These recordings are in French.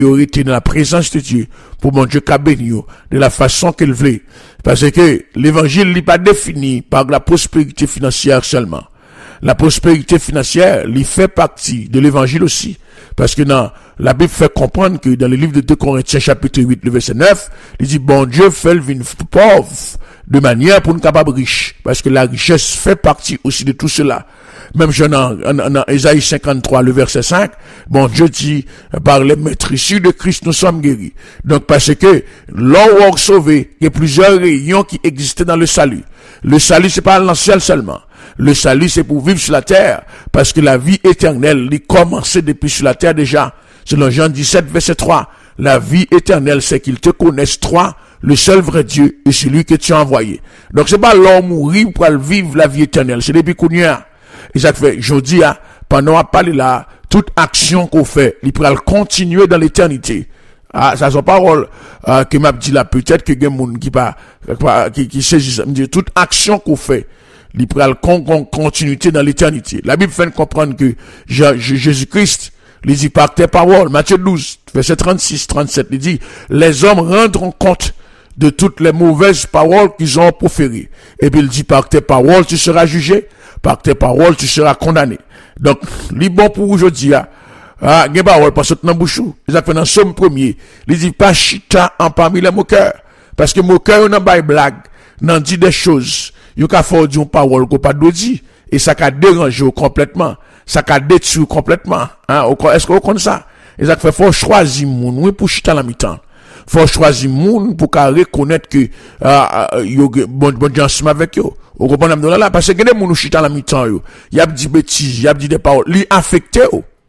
priorité dans la présence de Dieu pour mon Dieu qu'a béni de la façon qu'il veut. Parce que l'évangile n'est pas défini par la prospérité financière seulement. La prospérité financière, il fait partie de l'évangile aussi. Parce que dans la Bible fait comprendre que dans le livre de 2 Corinthiens chapitre 8, le verset 9, il dit, bon Dieu fait le vin pauvre de manière pour nous capable riche. Parce que la richesse fait partie aussi de tout cela. Même dans Ésaïe 53, le verset 5, bon Dieu dit, par les maîtrises de Christ, nous sommes guéris. Donc, parce que, l'on sauvé, il y a plusieurs rayons qui existaient dans le salut. Le salut, c'est pas l'ancien seulement. Le salut, c'est pour vivre sur la terre, parce que la vie éternelle, il commençait depuis sur la terre déjà. Selon Jean 17, verset 3, la vie éternelle, c'est qu'ils te connaissent, toi, le seul vrai Dieu, et celui que tu as envoyé. Donc, c'est pas l'homme mourir pour vivre la vie éternelle, c'est depuis qu'on y a. Et ça fait, je dis, pendant à parler là, toute action qu'on fait, il pourra continuer dans l'éternité. Ah, ça sont paroles, que m'a dit là, peut-être que il y a des gens qui saisit ça. Me dit, toute action qu'on fait, il pourra continuité dans l'éternité. La Bible fait comprendre que Jésus-Christ, il dit par tes paroles, Matthieu 12, verset 36, 37, il dit, les hommes rendront compte de toutes les mauvaises paroles qu'ils ont proférées. Et puis il dit, par tes paroles, tu seras jugé, par tes paroles, tu seras condamné. Donc, li bon pour aujourd'hui, gen parole, parce que dans bouchou, ils ont fait dans Somme 1er, il dit, pas chita en parmi les moqueurs. Parce que moqueurs, on a pas blague, n'en dit des choses, yon ka fort di une parole qu'on pas dit, et ça ka déranger complètement, ça ka détruire complètement, est-ce que vous connaissez ça? Et ça fait, faut choisir moun, oui, pour chita la mi-temps. Faut choisir moun pour qu'à reconnaître que yo bon ensemble avec yo. Vous comprenez là parce que des moun chita la mi-temps yo. Y a dit bêtises, y a dit des paroles, li affecté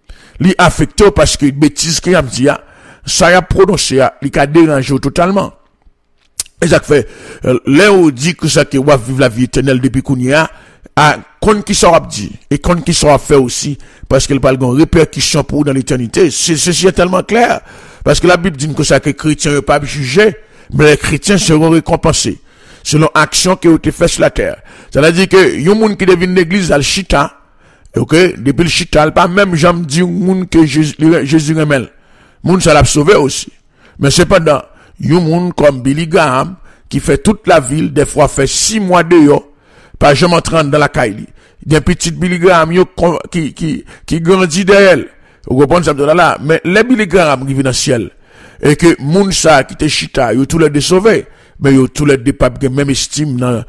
parce que bêtises que y a dit ça y a prononcé, li ka déranger totalement. Et ça fait là on dit que ça que va vivre la vie éternelle depuis qu'on y a kon qui sera dit et kon qui sera fait aussi parce qu'elle parle d'une répercussion pour dans l'éternité. C'est tellement clair. Parce que la Bible dit que ça que les chrétiens ne sont pas jugés, mais les chrétiens seront récompensés selon l'action qui a été faite sur la terre. Ça veut dire que y a un monde qui devient l'église al chita, ok, depuis le chita, pas même j'aime dire un monde que Jésus remèle. Monde ça l'a sauvé aussi. Mais cependant, y a un monde comme Billy Graham qui fait toute la ville, des fois fait 6 mois dehors, pas jamais entrer dans la caille. Des petites Billy Graham qui grandit derrière elle. Vous comprenez ça là, mais les Billy Graham qui vient dans le ciel, et que moun sa qui te chita, yo tous les deux sauvés, mais yo tous les deux pas même estime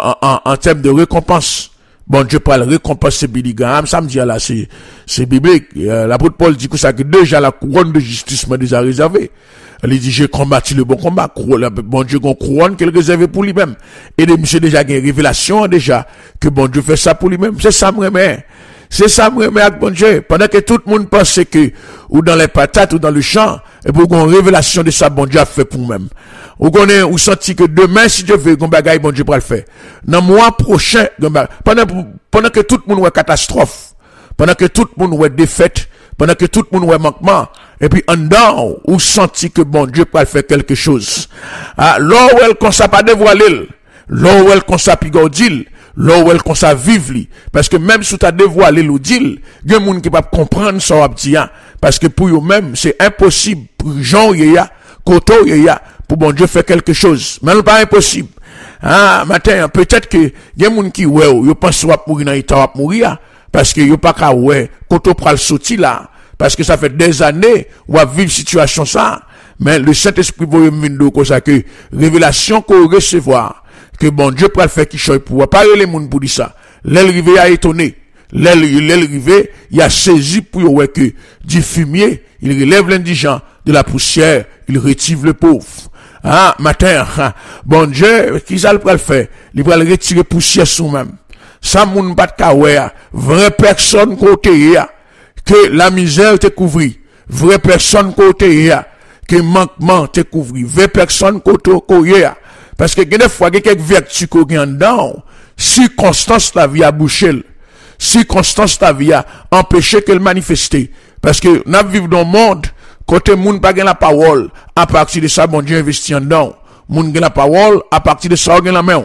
en termes de récompense. Bon Dieu parle récompenser Billy Graham, ça me dit là, c'est biblique. L'apôtre Paul dit que ça que déjà la couronne de justice m'a déjà réservée. Il dit, j'ai combattu le bon combat. Bon Dieu, qu'on couronne qu'il réserve pour lui-même. Et de monsieur déjà, il y a une révélation déjà, que bon Dieu fait ça pour lui-même. C'est ça, me remet. C'est ça, me remet avec bon Dieu. Pendant que tout le monde pense que, ou dans les patates, ou dans le champ, et pour qu'on révélation de ça, bon Dieu a fait pour nous-mêmes. Ou qu'on est, ou senti que demain, si Dieu veut, qu'on bagaille, bon Dieu pourra le faire. Dans le mois prochain, pendant que tout le monde est catastrophe, pendant que tout le monde est défaite, pendant que tout le monde est manquement, et puis en dedans, ou senti que bon Dieu peut faire quelque chose. Là où elle qu'on s'est pas dévoilé, là où elle qu'on s'est pigodil, là où elle qu'on s'est vivre, parce que même si tu as dévoilé le deal, il y a des gens qui peuvent comprendre ça, parce que pour eux-mêmes, c'est impossible pour Jean Yéya, Koto Yéya, pour bon Dieu faire quelque chose. Mais non pas impossible. Matin, peut-être que il y a des gens qui, ouais, ils pensent qu'ils vont mourir dans l'état, vont mourir, parce que ils pas qu'à, ouais, Koto pral sorti là, parce que ça fait des années, on va vivre situation ça, mais le Saint-Esprit va venir comme ça que révélation qu'on recevoir, que bon Dieu peut faire qui choisit pour pas les monde pour dire ça. L'aile rivé a étonné. L'aile rivé, il a saisi pour ouais que du fumier, il relève l'indigent, de la poussière, il retire le pauvre. Matin, bon Dieu, qui ça le peut faire? Il va retirer poussière sous même. Ça moun pas de kawé, vraie personne côté que la misère te couvrit, vraie personne côté que manquement te couvrit, vraie personne côté parce que des fois quelques vertus qu'on gagne dedans, circonstance la vie a bouché, circonstance la vie a empêché qu'elle manifeste, parce que nous vivons dans le monde côté moun pas gagne la parole, à partir de ça bon Dieu investit en dedans, moun gagne la parole, à partir de ça gagne la main.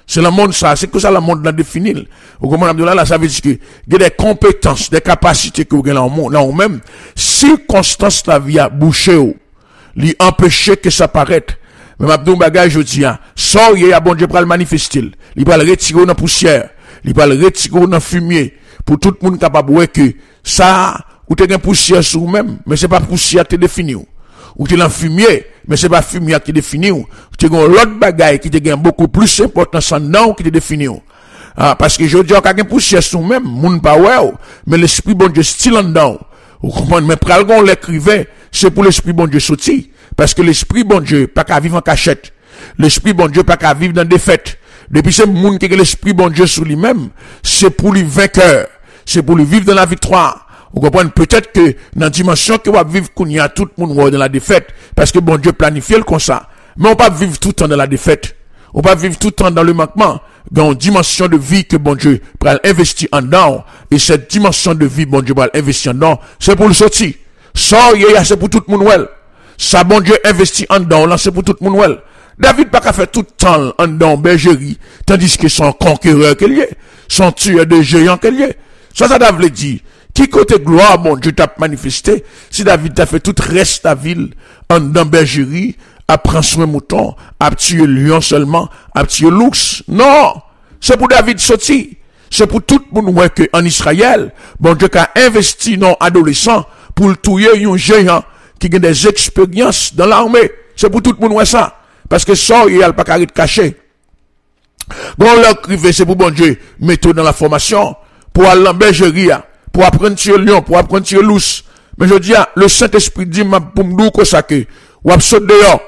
C'est le monde ça, c'est que ça le monde l'a défini. Vous comprenez là, ça veut dire que il y a des compétences, des capacités que vous avez là ou même circonstances la vie a bouché ou, li empêcher que ça paraisse. Mais m'abdou bagage je dis ça y a bon Dieu pour le manifester. Il va le retirer dans poussière, il va le retirer dans fumier pour tout le monde capable voir que ça ou t'es une poussière sur vous-même, mais c'est pas poussière qui défini ou t'es dans fumier, mais c'est pas fumier qui défini ou t'es une l'autre bagaille qui te beaucoup plus important sans non qui te défini ou. Ah, parce que je dis qu'il y a une poussière sur vous-même, moun pas ouais, mais l'esprit bon Dieu style en dedans. Vous comprenez, mais pral gon l'écrivain, c'est pour l'esprit bon Dieu sorti, parce que l'esprit bon Dieu pas qu'à vivre en cachette. L'esprit bon Dieu pas qu'à vivre dans des fêtes. Depuis ce monde qui a l'esprit bon Dieu sur lui-même, c'est pour lui vainqueur, c'est pour lui vivre dans la victoire. Vous comprenez, peut-être que dans la dimension que va vivre qu'on y a tout le monde dans la défaite, parce que bon Dieu planifie le comme ça. Mais on pas vivre tout le temps dans la défaite. On pas vivre tout le temps dans le manquement. Dans une dimension de vie que bon Dieu va investir en dedans. Et cette dimension de vie, bon Dieu va investir en dedans, c'est pour le sortir. Ça, c'est pour tout le monde. Ça, bon Dieu investit en dedans, là, c'est pour tout le monde. David pas qu'à faire tout le temps en dedans, bergerie, tandis que son conquéreur qu'il y est, son tueur de géants qu'il y est. Ça David dit. Qui côté gloire, bon Dieu t'a manifesté, si David t'a fait tout reste ta ville, en dedans bergerie, à prendre soin mouton, à tuer lion seulement, à tuer l'ours. Non! C'est pour David sorti. C'est pour tout le monde que en Israël, bon Dieu a investi dans adolescent pour le tuer un géant qui a des expériences dans l'armée. C'est pour tout le monde ça. Parce que ça, il n'y a pas qu'à être caché. Bon, leur crivé, c'est pour bon Dieu, mettre dans la formation, pour aller en bergerie, pour apprendre sur le lion, pour apprendre sur l'ours. Mais je dis, le Saint-Esprit dit, pour me dire que ça que, ou absurde dehors.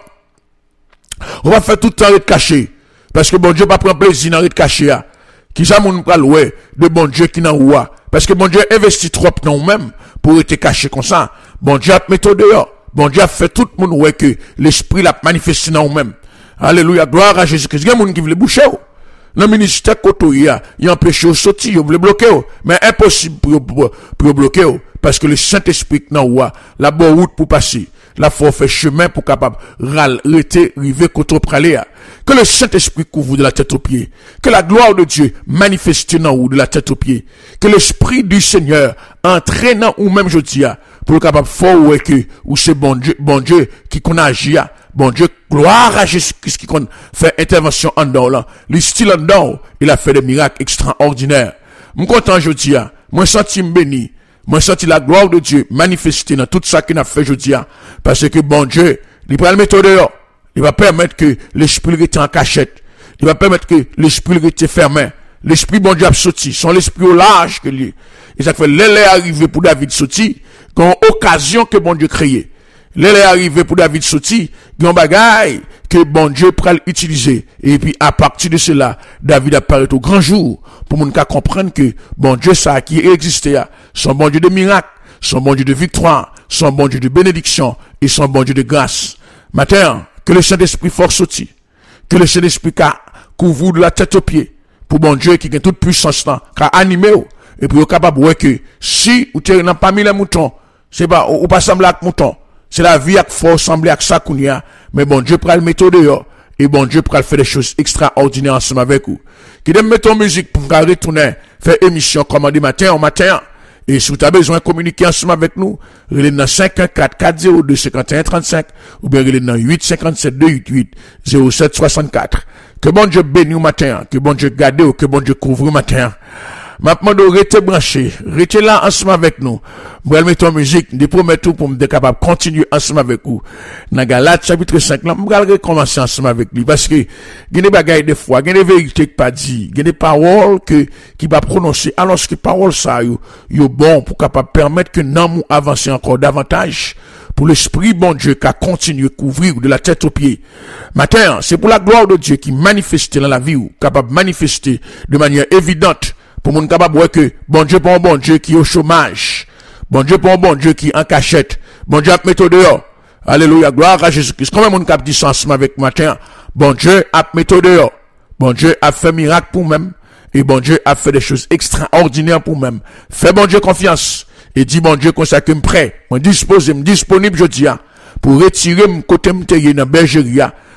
On va faire tout le temps être caché. Parce que bon Dieu pas prendre plaisir dans être caché. Qui ça moun pral ouais, de bon Dieu qui n'a ouah. Parce que bon Dieu investit trop dans nous-mêmes pour être caché comme ça. Bon Dieu a mis dehors. Bon Dieu a fait tout le monde ouais que l'esprit l'a manifesté dans nous-mêmes. Alléluia, gloire à Jésus-Christ. Il y a des gens qui veulent boucher. Le ministère koto il a empêché au sortir, il veut bloquer. Mais impossible pour bloquer. Parce que le Saint-Esprit n'a ouah, la bonne route pour passer. La faut faire chemin pour capable rester river côté praler. Que le Saint-Esprit couvre de la tête aux pieds. Que la gloire de Dieu manifeste dans ou de la tête aux pieds. Que l'Esprit du Seigneur entraînant ou même je dis pour le capable fort ou que ou c'est bon Dieu qui qu'on agit. Bon Dieu, gloire à Jésus-Christ qui qu'on fait intervention en dedans là. Le style en dedans, il a fait des miracles extraordinaires. Moi content je dis, moi senti béni. Moi, senti la gloire de Dieu manifester dans tout ça qu'il a fait aujourd'hui. Parce que bon Dieu, il va le mettre dehors. Il va permettre que l'esprit reste en cachette. Il va permettre que l'esprit reste fermé. L'esprit bon Dieu a sorti. Son l'esprit au large que lui. Et ça fait l'élé arrivé pour David sorti. Quand occasion que bon Dieu créé. L'élé arrivé pour David sorti. Grand bagaille que bon Dieu pourra l'utiliser. Et puis, à partir de cela, David apparaît au grand jour pour mon cas comprendre que bon Dieu, ça qui existait, son bon Dieu de miracles, son bon Dieu de victoire, son bon Dieu de bénédiction et son bon Dieu de grâce. Matin, que le Saint-Esprit force sorti, que le Saint-Esprit couvre de la tête aux pieds, pour bon Dieu qui a toute puissance là, qui a animé, et puis, capable de que si ou tu n'as pas mis les moutons, c'est pas, ou pas sembler avec mouton, c'est la vie qui faut ressembler à ça qu'on y a, mais bon Dieu prend le méthode dehors, et bon Dieu prend faire des choses extraordinaires ensemble avec vous. Qui aime mettre en musique pour retourner, faire émission comme matin au matin, et si vous avez besoin de communiquer ensemble avec nous, relève dans 514-402-5135, ou bien relève dans 857-288-0764. Que bon Dieu bénisse au matin, que bon Dieu garde ou que bon Dieu couvre au matin. Maintenant, restez branché, restez là ensemble avec nous. Vous allez mettre en musique, je promets tout pour me être capable de continuer ensemble avec vous. Dans Galates chapitre 5, là, je vais recommencer ensemble avec lui. Parce que, il y a des bagailles des fois, il y a des vérités qui pas dit, il y a des paroles qui va prononcer, alors que paroles ça, yo bon pour capable permettre que nous avancer encore davantage. Pour l'esprit bon Dieu qui a continué à couvrir de la tête aux pieds. Matin, c'est pour la gloire de Dieu qui manifeste dans la vie, ou capable de manifester de manière évidente. Pour mon capable voir que bon Dieu pas un bon Dieu qui est au chômage. Bon Dieu pas un bon Dieu qui est en cachette. Bon Dieu a mis dehors. Alléluia, gloire à Jésus-Christ. Comment mon cap dit ça ensemble avec matin? Bon Dieu a mis dehors. Bon Dieu a fait miracle pour même. Et bon Dieu a fait des choses extraordinaires pour même. Fais bon Dieu confiance. Et dis bon Dieu comme ça que me prêt. Moi disponible je dis pour retirer mon côté m'tailler dans bergerie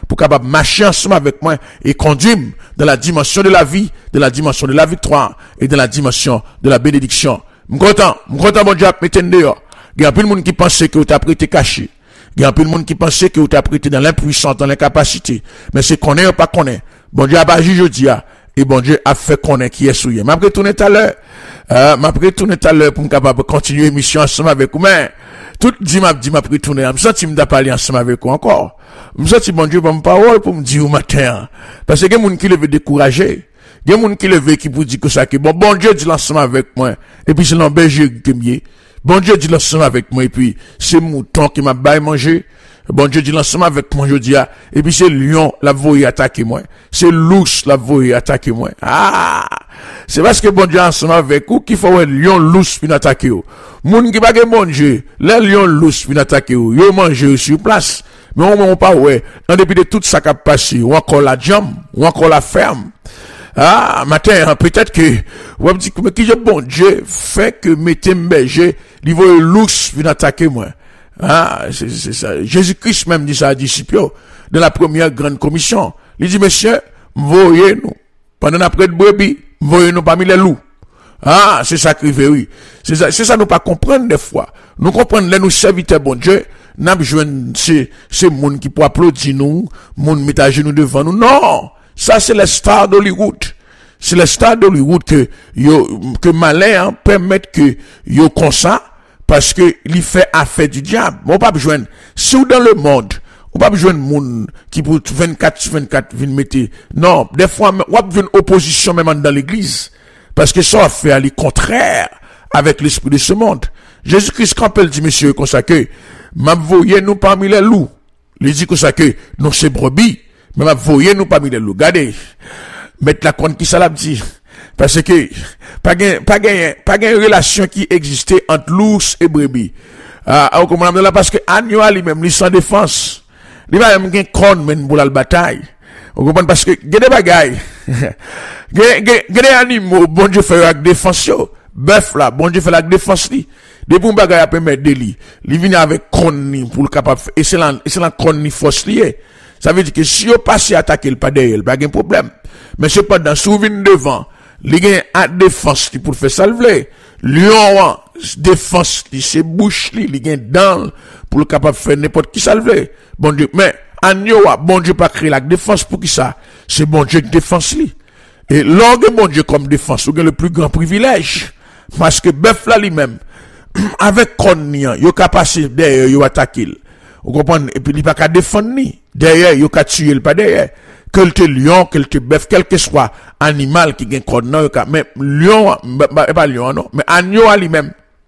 pour capable marcher ensemble avec moi et conduire dans la dimension de la vie, de la dimension de la victoire et de la dimension de la bénédiction. M'content, bon Dieu, mettez dehors. Il y a plus de monde qui pensait que vous t'as prêté caché. Il y a plus de monde qui pensait que vous t'as prêté dans l'impuissance, dans l'incapacité. Mais c'est qu'on est ou pas qu'on est. Bon Dieu a pas jugé aujourd'hui, et bon Dieu a fait qu'on est qui est souillé. M'a retourné tout à l'heure. M'a retourné tout à l'heure pour me capable continuer l'émission ensemble avec vous. Mais, tout m'a retourné. Je me sens me parler ensemble avec vous encore. Je me sens bon Dieu pour me parole pour me dire au matin. Parce que il y a des gens qui levé découragé. Il y a des gens qui levé qui vous dit que ça, que bon Dieu dit l'ensemble avec moi. Et puis c'est l'embêché qui est bon Dieu dit l'ensemble avec moi. Et puis c'est mouton qui m'a baillé manger. Bon Dieu dit l'ensemble avec moi, je dis, et puis c'est lion, la voie attaquer moi. C'est louche, la voie attaquer moi. Ah! C'est parce que bon Dieu ensemble avec vous, qu'il faut un lion louche pour attaquer vous. Moun qui pas bon Dieu, les lions louche pour attaquer vous. Yo manger sur place. Mais on pas ouais. En dépit de tout ça qui a passé, ou encore la jambe, ou encore la ferme. Ah, matin, peut-être que, ou me dit, mais qui je bon Dieu, fait que mettez m'berger, il va louche pour attaquer moi. Ah, c'est ça. Jésus-Christ même dit ça à disciples de la première grande commission. Il dit, messieurs, voyez-nous. Pendant après de brebis, voyez-nous parmi les loups. Ah, c'est ça qui veut, oui. C'est ça, nous pas comprendre des fois. Nous comprenons, les nous serviteurs, bon Dieu, n'a besoin, c'est moun qui peut applaudir nous, moun met à genoux devant nous. Non! Ça, c'est les stars d'Hollywood. C'est les stars d'Hollywood que malin, permettent que, yo comme ça, parce que il fait affaire du diable. On pas besoin. Si ou dans le monde, on pas besoin de monde qui pour 24/24 vient mettre. Non, des fois on a besoin d'opposition même dans l'église parce que ça fait aller contraire avec l'esprit de ce monde. Jésus-Christ quand il dit monsieur comme ça que m'a voyé nous parmi les loups. Il dit comme ça que nous c'est brebis, mais m'a voyé nous parmi les loups. Regardez. Mettre la compte qui ça l'a dit. Parce que, pas gain relation qui existait entre l'ours et brebis. Parce que agneau lui-même, il sans défense. Il va même gain corne même pour la bataille. Vous comprenez? Parce que, des bagailles. Des animaux, bon Dieu fait la défense, bœuf là, bon Dieu fait la défense, des bons bagailles à permettre de lui. Il vient avec corne pour le capable, et c'est la corne force liée. Ça veut dire que si vous passez à attaquer le pas derrière, il n'y a pas de problème. Mais cependant, si vous venez devant, il y a une défense qui pour faire salver. Lion, défense, c'est bouche, il y a dents pour le capable de faire n'importe qui salver. Bon Dieu, mais, agneau, bon Dieu pas créer la défense pour qui ça? C'est bon Dieu qui défense lui. Et l'orgue bon Dieu comme défense, vous avez le plus grand privilège. Parce que bœuf là lui-même, avec Konnian, il a passé derrière, il a attaqué. Vous comprenez? Et puis il pas qu'à défendre ni. Derrière, il a tué le pas derrière. Quel te lion, quel te bœuf, quel que soit animal qui gagne Konnian, mais lion, pas lion non, mais agneau lui-même.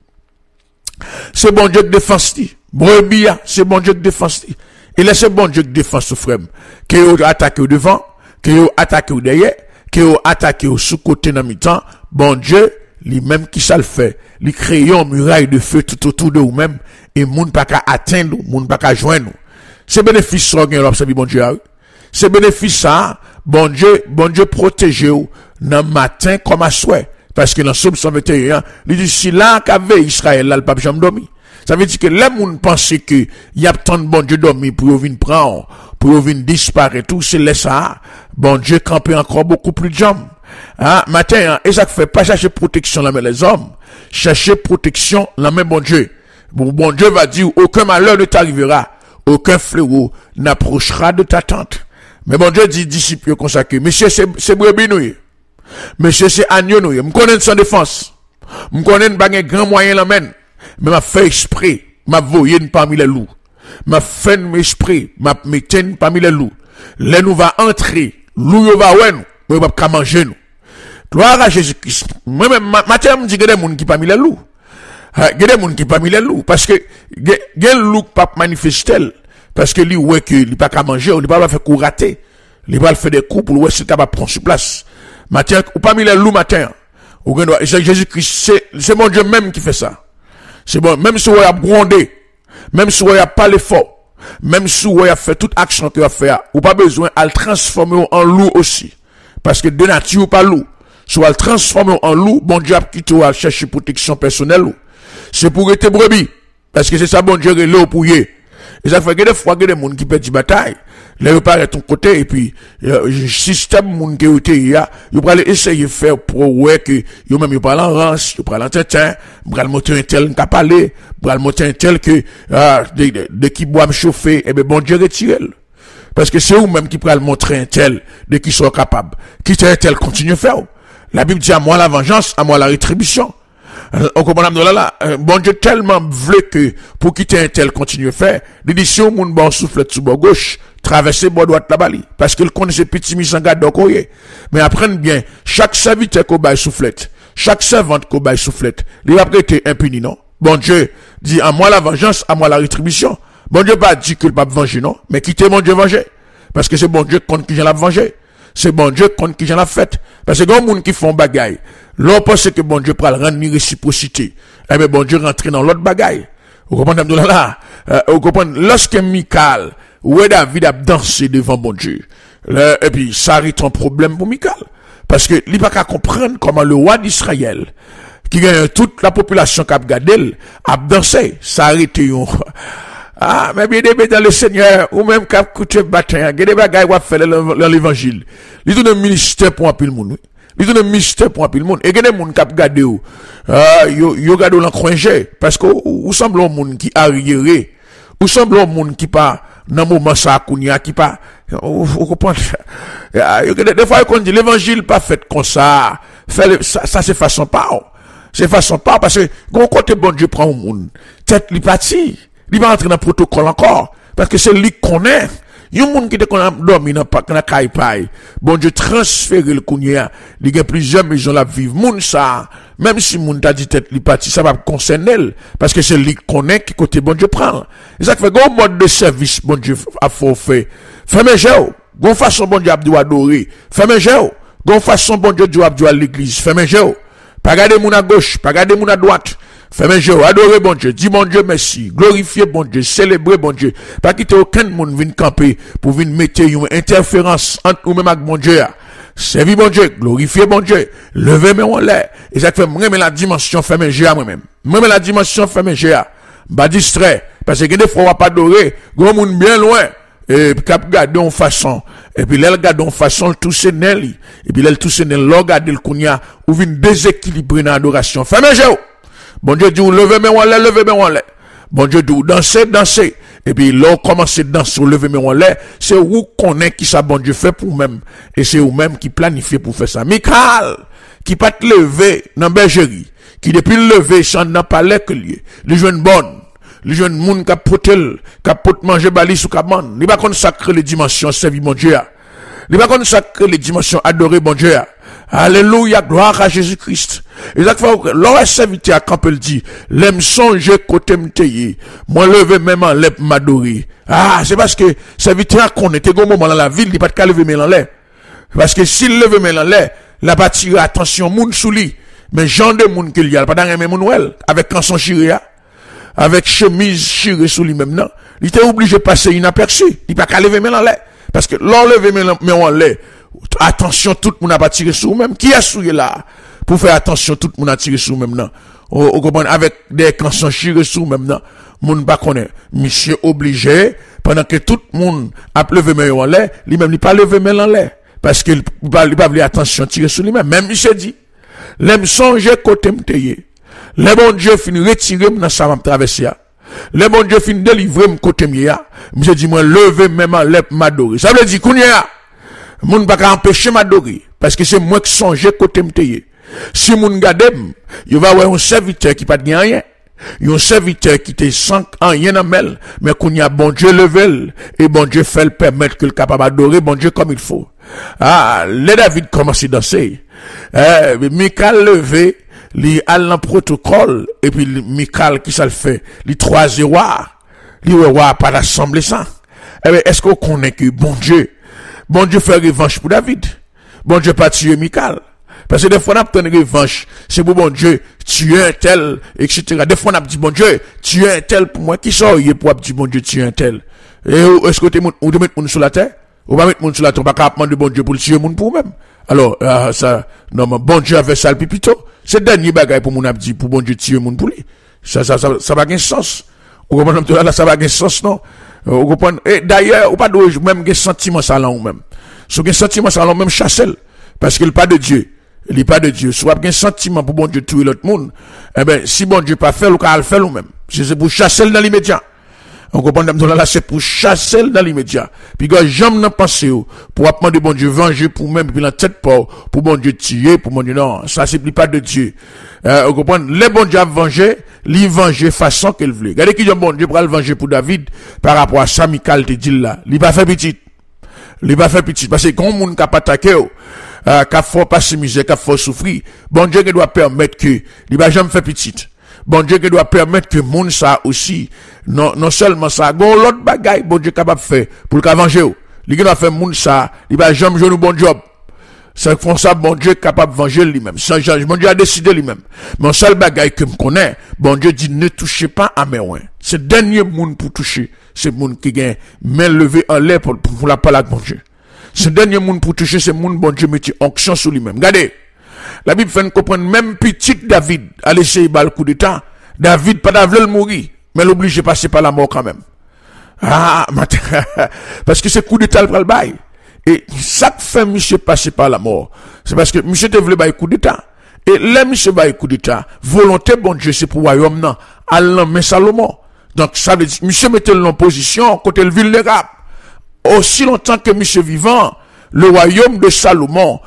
C'est bon Dieu qui défense lui. Brebis, c'est bon Dieu qui défense lui. Et là, c'est bon Dieu qui défense le frère. Qui a attaqué au devant, qui a attaqué au derrière, qui a attaqué au sous-côté dans mi-temps. Bon Dieu, lui-même qui ça le fait. Il crée une muraille de feu tout autour de vous-même. Et moun pas qu'à atteindre, moun pas qu'à joindre. C'est bénéfice ça, l'observer bon Dieu. C'est bénéfice ça, bon Dieu protégez vous dans matin comme à souhait. Parce que dans Somme 121, il dit, si là, qu'avait Israël, là, le pape jamais dormi. Ça veut dire que les gens pensent que y a tant de bon Dieu dormi pour venir prendre, pour venir disparaître, tout c'est ça. Bon Dieu camper encore beaucoup plus de jambes. Hein, matin, et ça fait pas chercher protection la main les hommes, chercher protection la main bon Dieu. Bon Dieu va dire, aucun malheur ne t'arrivera, aucun fléau n'approchera de ta tente. Mais bon Dieu dit, disciples consacrés, monsieur c'est brebis nous, monsieur c'est agneau nous, me connaît sans défense, me connaît pas un grand moyen la main. Mais m'a fait esprit, m'a voyé parmi les loups. M'a fait esprit, m'a metté parmi les loups. Les nous va entrer, loup va ouais nous, mais va pas manger nous. Gloire à Jésus-Christ. Moi-même, matin, me dit que des gens qui parmi les loups. Il y a des gens qui parmi les loups. Parce que, il y a un loup pas manifester. Parce que lui, ouais, qu'il n'est pas qu'à manger, il n'est pas faire coup rater. Il va faire des coups pour le c'est capable prendre sur place. Matin, ou parmi les loups, matin. Jésus-Christ, c'est mon Dieu même qui fait ça. C'est bon, même si on a grondé, même si on a parlé fort, même si on a fait toute action qu'il a fait, ou pas besoin à le transformer en loup aussi. Parce que de nature ou pas loup. Soit le transformer en loup, bon Dieu a quitté à chercher protection personnelle. C'est pour être brebis. Parce que c'est ça bon Dieu est là pour y. Et ça fait que des fois, il y a des gens qui perdent des batailles. Là, ils parlent de ton côté, et puis, système, moun qui ont ils parlent essayer de faire pour, ouais, que, ils même, ils parlent en rance, ils parlent en tintin, ils parlent moteur un tel, qui a parlé, ils parlent moteur un tel que, de qui boit me chauffer, eh ben, bon Dieu, retirez-le. Parce que c'est eux-mêmes qui pourraient montrer un tel, de qui sont capables. Quitter un tel, continue à faire. La Bible dit à moi la vengeance, à moi la rétribution. On comprend là, bon Dieu tellement veut que pour quitter un tel continue à faire, il dit si on moun bon souffle sous bord gauche, traverser bord droite là-bas, parce qu'il connaît ces petits misangades d'okoye. Mais apprenez bien, chaque serviteur qu'on baille soufflette, chaque servante qu'on baille soufflette, il va prêter impuni, non? Bon Dieu dit à moi la vengeance, à moi la rétribution. Bon Dieu pas dit qu'il ne va pas venger, non? Mais quitter mon Dieu venger. Parce que c'est bon Dieu contre qui j'en ai venger. C'est bon Dieu contre qui j'en ai fait. Parce que quand les gens qui font bagaille, l'on pense que bon Dieu peut rendre une réciprocité. Eh bien, bon Dieu rentre dans l'autre bagaille. Vous comprenez, là? Vous comprenez? Lorsque Michal, ou David a dansé devant bon Dieu, et puis, ça arrive un problème pour Michal. Parce que, il n'a pas qu'à comprendre comment le roi d'Israël, qui gagne toute la population qui a gardé, a dansé. Ça arrive, ah, mais bien des dans le Seigneur, ou même qu'à coûter bataille, il y a des bagailles qui faire dans l'évangile. Il y a un ministère pour un pile monde. Il y a un ministère pour un pile monde. Et il y a des gens qui gardé ou, yo gardé l'encroingé. Parce que, ou semble un monde qui arriéré. Ou semble un monde qui pas, dans moment ça, qui pas, vous comprenez? Des fois, on dit l'évangile pas fait comme ça. Ça c'est façon pas. C'est façon pas, parce que, quand côté bon Dieu prend un monde, tête li parti. Il va entrer dans le protocole encore. Parce que c'est lui qui connaît. Il y a un monde qui te dormi dans la caille. Bon Dieu transfère le kounia. Il y a plusieurs maisons là vivre. Moun ça, même si moun t'a dit tête li parti, ça va concerner. Parce que c'est lui qui connaît qui côté bon Dieu prend. Et ça fait un mode de service bon Dieu a forfait. Fais-moi géo. Gon façon bon Dieu a dû adorer. Fais-moi géo. Gon façon bon Dieu a dû à l'église. Fais-moi géo. Pas garder moun à gauche, pas garder moun à droite. Fais-moi Dieu, adorer bon Dieu, dis bon Dieu merci, glorifier bon Dieu, célébrer bon Dieu. Pas quitter aucun monde vienne camper pour venir mettre une interférence entre ou même avec bon Dieu. Servir bon Dieu, glorifier bon Dieu, lever mes en l'air. Et ça fait moi la dimension fais-moi Dieu moi-même. Moi la dimension fais-moi Dieu. Pas distrait parce que des fois on va pas adorer, gros monde bien loin. Et puis cap garder en façon et puis l'elle garde en façon tout c'est nel et puis l'elle tout c'est nel l'on garde le kounya ou vient déséquilibrer dans l'adoration. Fais-moi Dieu. Bon Dieu dit, levez mes en l'air. Bon Dieu dit, danser. Et puis, l'on commence à danser, lever mes en l'air. C'est où qu'on est qui ça bon Dieu fait pour même. Et c'est vous même qui planifiez pour faire ça. Michal, qui pas te lever dans bergerie, qui depuis le lever, s'en n'a pas l'air que lui. Les jeunes bonnes, les jeunes moun qui pote manger balis ou kaman. Il va consacrer les dimensions, servir mon Dieu. Il va consacrer les dimensions, adorer mon Dieu. Alléluia, gloire à Jésus-Christ. Et ça fait, l'on serviteur quand il dit, l'aime songer côté m'teye, moi lever même en l'air m'adorer. Ah, c'est parce que serviteur qu'on était au moment dans la ville, il pas de lever même en l'air. Parce que s'il leve même en l'air, la pas tirer attention, moun sous lui. Mais genre de moun qu'il y a, pas dans même moun avec canson chiré, avec chemise chiré sous lui même, non. Il était obligé de passer inaperçu. Il pas qu'à lever même en l'air. Parce que l'on leve même en l'air, attention, tout le monde a pas tiré sur même. Qui a souillé là? Pour faire attention, tout le monde a tiré sur même, non. On comprend, avec des cançons tirés sur même, non. Moun pas connaît. Monsieur obligé, pendant que tout le monde a levé main en l'air, lui-même, il pas levé main en l'air. Parce qu'il pas voulu attention, tirer sur lui-même. Même monsieur dit, l'aime songer côté m'teye. Le bon Dieu finit retirer dans sa m'a traverser. Le bon Dieu finit délivrer côté m'ya. Monsieur dit, moi, lever même en l'air m'adorer. Ça veut dire, kounya. Moun pas empêcher m'adorer parce que c'est moi qui songe côté m'teye. Si moun gadem, il va avoir un serviteur qui pas de rien. Un serviteur qui te sans rien dans mel, mais qu'on y a bon Dieu level et bon Dieu fait le permettre que le capable d'adorer bon Dieu comme il faut. Ah, le David commence à danser. Michal levé, li al dans protocole et puis Michal qui ça le fait, li 3 rois. Li roi pas l'assemblée ça. Eh bien, est-ce qu'on connaît que bon Dieu fait revanche pour David. Bon Dieu pas tuer Michal. Parce que des fois, on a obtenu une revanche. C'est pour bon Dieu, tuer un tel, etc. Des fois, on a dit bon Dieu, tuer un tel pour moi. Qui sort, il est pour dire bon Dieu, tuer un tel. Et est-ce que tu mets moun sur la terre? Ou pas mettre moun sur la terre? On va pas demander bon Dieu pour le tuer moun pour même. Alors, ça, non, mais bon Dieu avait ça le pipito. C'est le dernier bagage pour moun a dit, pour bon Dieu tuer moun pour lui. Ça va gagner sens. Vous comprenez, là, ça va gagner sens, non? Vous comprenez? Et d'ailleurs, ou pas de, même des sentiments salants ou même. Si vous avez un sentiment salant, même chassez. Parce qu'il n'est pas de Dieu. Il n'est pas de Dieu. Si vous avez un sentiment pour bon Dieu tuer l'autre monde, eh ben, si bon Dieu pas fait, ou qu'à le faire ou même. C'est pour chasser dans l'immédiat. On comprend là, c'est pour chasser dans l'immédiat. Puis, quand j'aime n'en penser, pour apprendre bon Dieu venger pour même, puis la tête pour bon Dieu tuer, pour bon Dieu, non, ça c'est pas de Dieu. On comprend, les bon Dieu a vengé, lui venger façon qu'il voulait. Regardez qui dit bon Dieu pour le venger pour David, par rapport à ça, Michal te dit là. Il va faire petit. Il va faire petit. Parce que quand on n'a pas attaqué, qu'a faut passer misère, qu'a faut souffrir, bon Dieu doit permettre que, il va jamais faire petit. Bon Dieu qui doit permettre que monde ça aussi, non seulement ça, gon l'autre bagaille, bon Dieu capable de faire, pour le venger. Il doit faire monde ça, il va jamais jouer un bon job. C'est comme ça, bon Dieu est capable de venger lui-même. Sans change, bon Dieu a décidé lui-même. Mais un seul bagaille que me connaît, bon Dieu dit, ne touchez pas à mes oins. C'est le dernier monde pour toucher. C'est le monde qui gagne, main levée en l'air pour la parole de bon Dieu. C'est le dernier monde pour toucher, c'est le monde, bon Dieu, mettez onction sur lui-même. Regardez. La Bible fait nous comprendre, même petit David a laissé le coup d'état. David, pas d'avoir le mourir, mais l'oblige de passer par la mort quand même. Ah, parce que c'est coup d'état le bail. Et ça fait monsieur passer par la mort. C'est parce que monsieur te voulait bailler coup d'état. Et là, monsieur bailler coup d'état, volonté, bon Dieu, c'est pour royaume, non. Allah, mais Salomon. Donc, ça veut dire, monsieur mettait en position, côté le vulnérable. Aussi longtemps que monsieur vivant, le royaume de Salomon,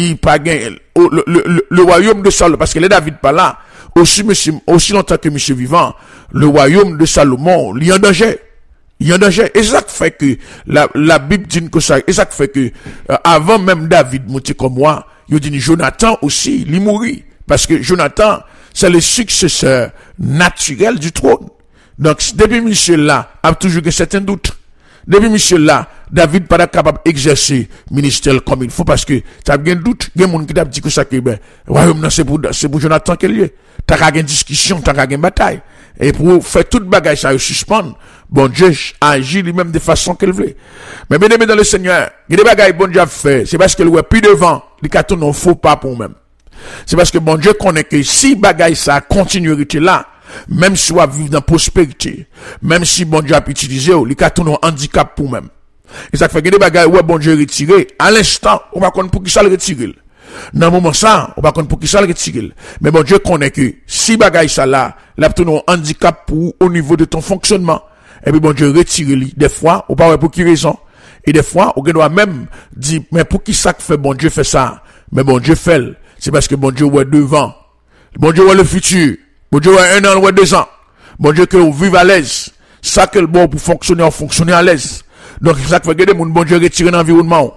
le royaume de Salomon, parce que les David pas là, aussi longtemps que monsieur vivant, le royaume de Salomon, il y a en danger. Il y a un danger. Et ça fait que, la Bible dit que ça, et ça fait que, avant même David monter comme moi, il dit Jonathan aussi, il mourit. Parce que Jonathan, c'est le successeur naturel du trône. Donc, depuis monsieur là, a toujours un certain doute. Depuis monsieur là, David pas capable d'exercer ministère comme il faut parce que t'as bien doute, il y a monde qui t'a dit que ça que ben royaume c'est pour Jonathan qu'il est. T'as une discussion, t'as une bataille et pour faire toute bagage ça suspendre, bon Dieu agit lui-même de façon qu'il veut. Mais bien aimé dans le Seigneur, il y a des bagages bon Dieu fait, c'est parce que le plus devant, les cartons non faut pas pour même. C'est parce que bon Dieu connaît que si bagage ça continuité là, même si on va vivre dans prospérité, même si bon Dieu a pu utiliser, les cartons ont handicap pour même. Et ça fait que des bagages, ouais, bon Dieu retiré, à l'instant, on va connaître pour qui ça le retire. Dans le moment ça, on va connaître pour qui ça le retire. Mais bon Dieu connaît que, si bagages ça là, là, tu as un handicap pour, au niveau de ton fonctionnement. Et puis bon Dieu retire lui. Des fois, on parle pour qui raison. Et des fois, on doit même dire, mais pour qui ça fait bon Dieu fait ça? Mais bon Dieu fait, c'est parce que bon Dieu ouais devant. Bon Dieu ouais le futur. Bon Dieu ouais 1 an, ouais 2 ans. Bon Dieu que vous vivez à l'aise. Ça que le bon pour fonctionner, on fonctionner à l'aise. Donc, ça fait que des moun bon Dieu retire dans l'environnement.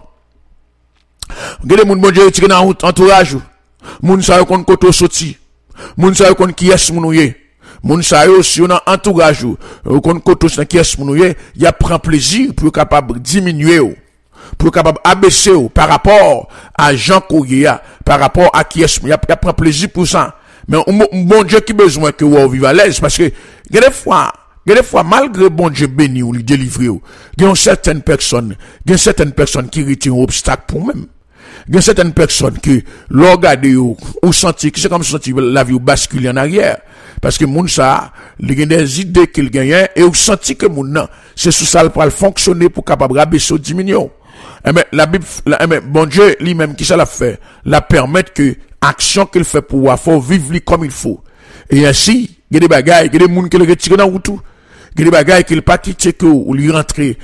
Gade moun bon Dieu retire dans l'entourage. Moun sa yo kon koto soti. Moun sa yo kon qui est moun ouye. Moun sa yo si on a entourage ou kon koto san qui est moun ouye, y a prend plaisir pour capable diminuer ou. Pour capable abaisser ou par rapport à Jean Kouya, par rapport à qui est, y a prend plaisir pour ça. Mais bon Dieu qui besoin que vous vivez à l'aise parce que des fois, malgré bon Dieu béni ou lui délivrer, il y a certaines personnes qui retirent un obstacle pour même. Il y a certaines personnes qui regardent ou sentent que c'est comme si la vie bascule en arrière. Parce que moun ça, il y a des idées qu'il gagne et ou senti que moun nan, c'est sous ça pour fonctionner pour capable rabaisser ou diminuer. Mais la Bible, bon Dieu lui-même qui ça l'a fait, la permettre que action qu'il fait pour faut vivre comme il faut. Et ainsi, il y a des bagailles, il y a des moun qui le retirent dans tout. Il y a des bagailles qu'il pas quitté que ou lui rentrer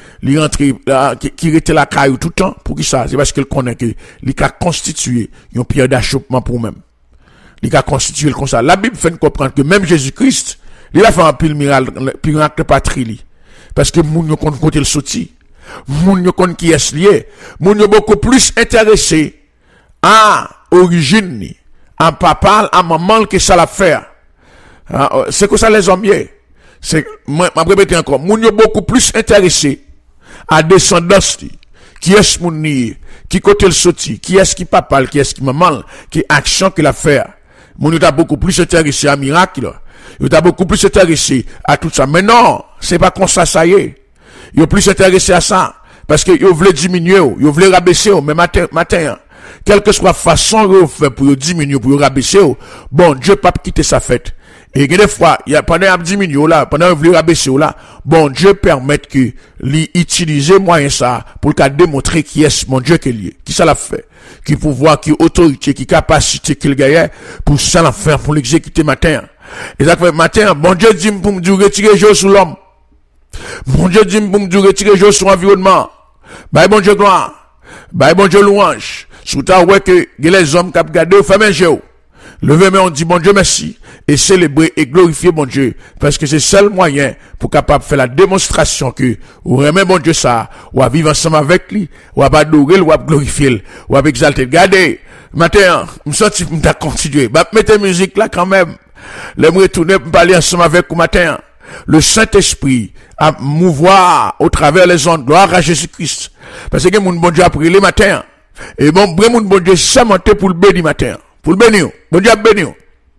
qui était la caille tout le temps pour qui ça c'est parce qu'il connaît que il a constitué une pierre d'achoppement pour même. Il a constitué comme ça. La Bible fait nous comprendre que même Jésus-Christ, il a fait un pile miracle patrie parce que moun yo connaît côté le sorti. Moun yo connaît qui est lié. Moun yo beaucoup plus intéressé à origine, à papa, à maman que ça l'a fait. C'est que ça les hommes c'est m'a répété encore moun yo beaucoup plus intéressé à descendance qui est moun ni qui côté le sorti qui est qui papa qui est qui maman qui action qu'il a fait moun yo t'a beaucoup plus intéressé à miracle yo t'a beaucoup plus intéressé à tout ça mais non c'est pas comme ça y est yo plus intéressé à ça parce que yo voulait diminuer yo voulait rabaisser mais matin quelle que soit façon yo fait pour diminuer pour rabaisser bon Dieu pas quitter sa fête. Et des fois, il y a pendant 10 minutes là, pendant vous rabaisser là, bon Dieu permet que l'utiliser moyen ça pour le démontrer qui est mon Dieu qu'il est. Qui ça l'a fait? Qui pouvoir, qui autorité, qui capacité qu'il gagne pour ça la faire pour l'exécuter matin. Et ça fait matin, bon Dieu dit pour me dire retirer jour sur l'homme. Bon Dieu dit pour me dire retirer jour sur l'environnement. Bye bon Dieu gloire. Bye bon Dieu louange. Sous ta ouais que les hommes qui ont gardé au fameux Géo. Levez mais on dit bon Dieu merci et célébrer et glorifier bon Dieu parce que c'est le seul moyen pour capable faire la démonstration que ou remet bon Dieu ça ou à vivre ensemble avec lui ou à adorer ou à glorifier ou à exalter. Regardez matin me senti m'ta continuer bah mettez musique là quand même les me retourner pour parler ensemble avec vous matin le Saint-Esprit à mouvoir au travers les ondes gloire à Jésus-Christ parce que mon bon Dieu a prié le matin et mon bon Dieu s'est monté pour le bénir matin. Pour le bénir, bon Dieu bénir.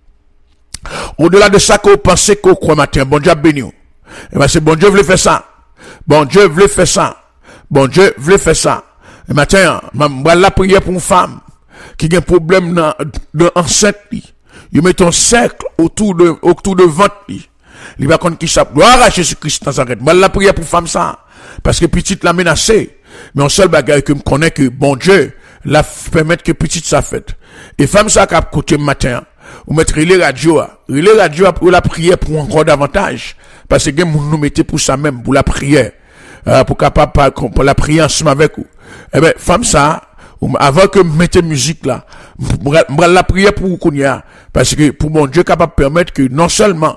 Au-delà de ça qu'on pensait qu'on croit matin, bon Dieu bénir. Et ben c'est bon Dieu voulait faire ça. Bon Dieu voulait faire ça. Bon Dieu voulait faire ça. Et matin, moi la prière pour une femme qui a un problème de enceinte. Il met un cercle autour de ventre. Il va contre qui ça. Gloire à Jésus-Christ Nazareth. Moi la prière pour femme ça. Parce que petite l'a menacé. Mais un seul bagage que me connaît que bon Dieu la permettre que petite ça fait. Et femme ça cap côté matin, ou mettre les radios pour la prière pour encore davantage parce que nous mettez pour ça même pour la prière pour capable pour la prière ensemble avec vous. Eh ben femme ça avant que mettez musique là, la prière pour Kounia parce que pour mon Dieu capable permettre que non seulement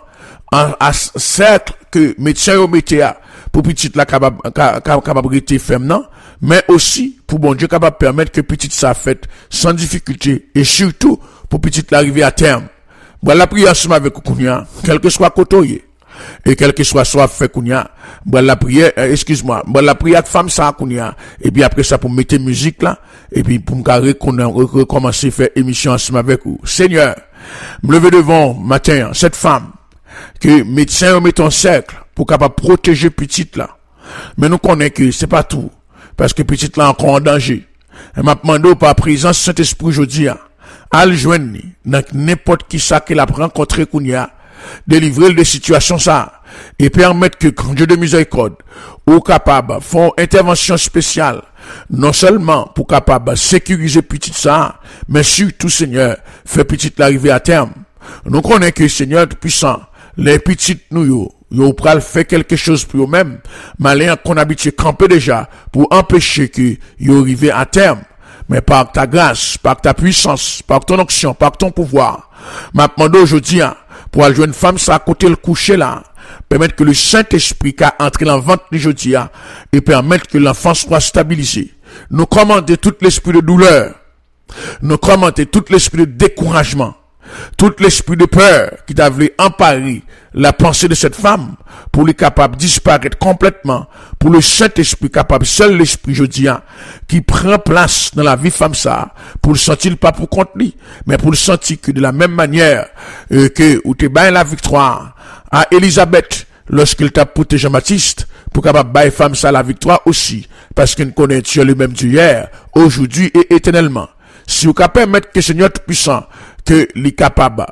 à cercle que médecin au métier pour petite la capable rester ferme non mais aussi pour bon Dieu capable permettre que petite ça fait sans difficulté et surtout pour petite l'arriver à terme. Bon la prière ensemble avec Kounia quel que soit côté et quel que soit fait Kounia bon la prière bon la prière femme ça Kounia et puis après ça pour mettre musique là et puis pour me recommencer faire émission ensemble avec vous. Seigneur, me lever devant matin cette femme que médecin met en cercle pour capable protéger petite là. Mais nous connaissons que c'est pas tout parce que petite là encore en danger. Et m'a demandé par présence Saint-Esprit aujourd'hui à le joindre dans n'importe qui ça qu'il a rencontré Kounia, délivrer des situations ça et permettre que quand Dieu de miséricorde ou capable font intervention spéciale non seulement pour capable sécuriser petite ça mais surtout Seigneur fait petite l'arrivée à terme. Nous connaissons que Seigneur puissant les petites nous yo pral fait quelque chose pour eux-mêmes, malin qu'on habitué camper déjà pour empêcher que yo arrive à terme. Mais par ta grâce, par ta puissance, par ton onction, par ton pouvoir, m'a demandé aujourd'hui pour aller une femme ça à côté le coucher là, permettre que le Saint-Esprit qui a entré dans le ventre aujourd'hui et permettre que l'enfant soit stabilisé. Nous commandons tout l'esprit de douleur, nous commandons tout l'esprit de découragement, tout l'esprit de peur qui t'a voulu emparer la pensée de cette femme pour lui capable de disparaître complètement, pour le Saint-Esprit capable, seul l'esprit jodien qui prend place dans la vie femme ça, pour le sentir pas pour contre lui, mais pour le sentir que de la même manière que où t'es bain la victoire à Élisabeth lorsqu'il t'a protégé Jean-Baptiste, pour capable bailler femme ça la victoire aussi, parce qu'il connaît Dieu lui-même d'hier, aujourd'hui et éternellement. Si vous capable permettre que Seigneur Tout-Puissant, que les capable,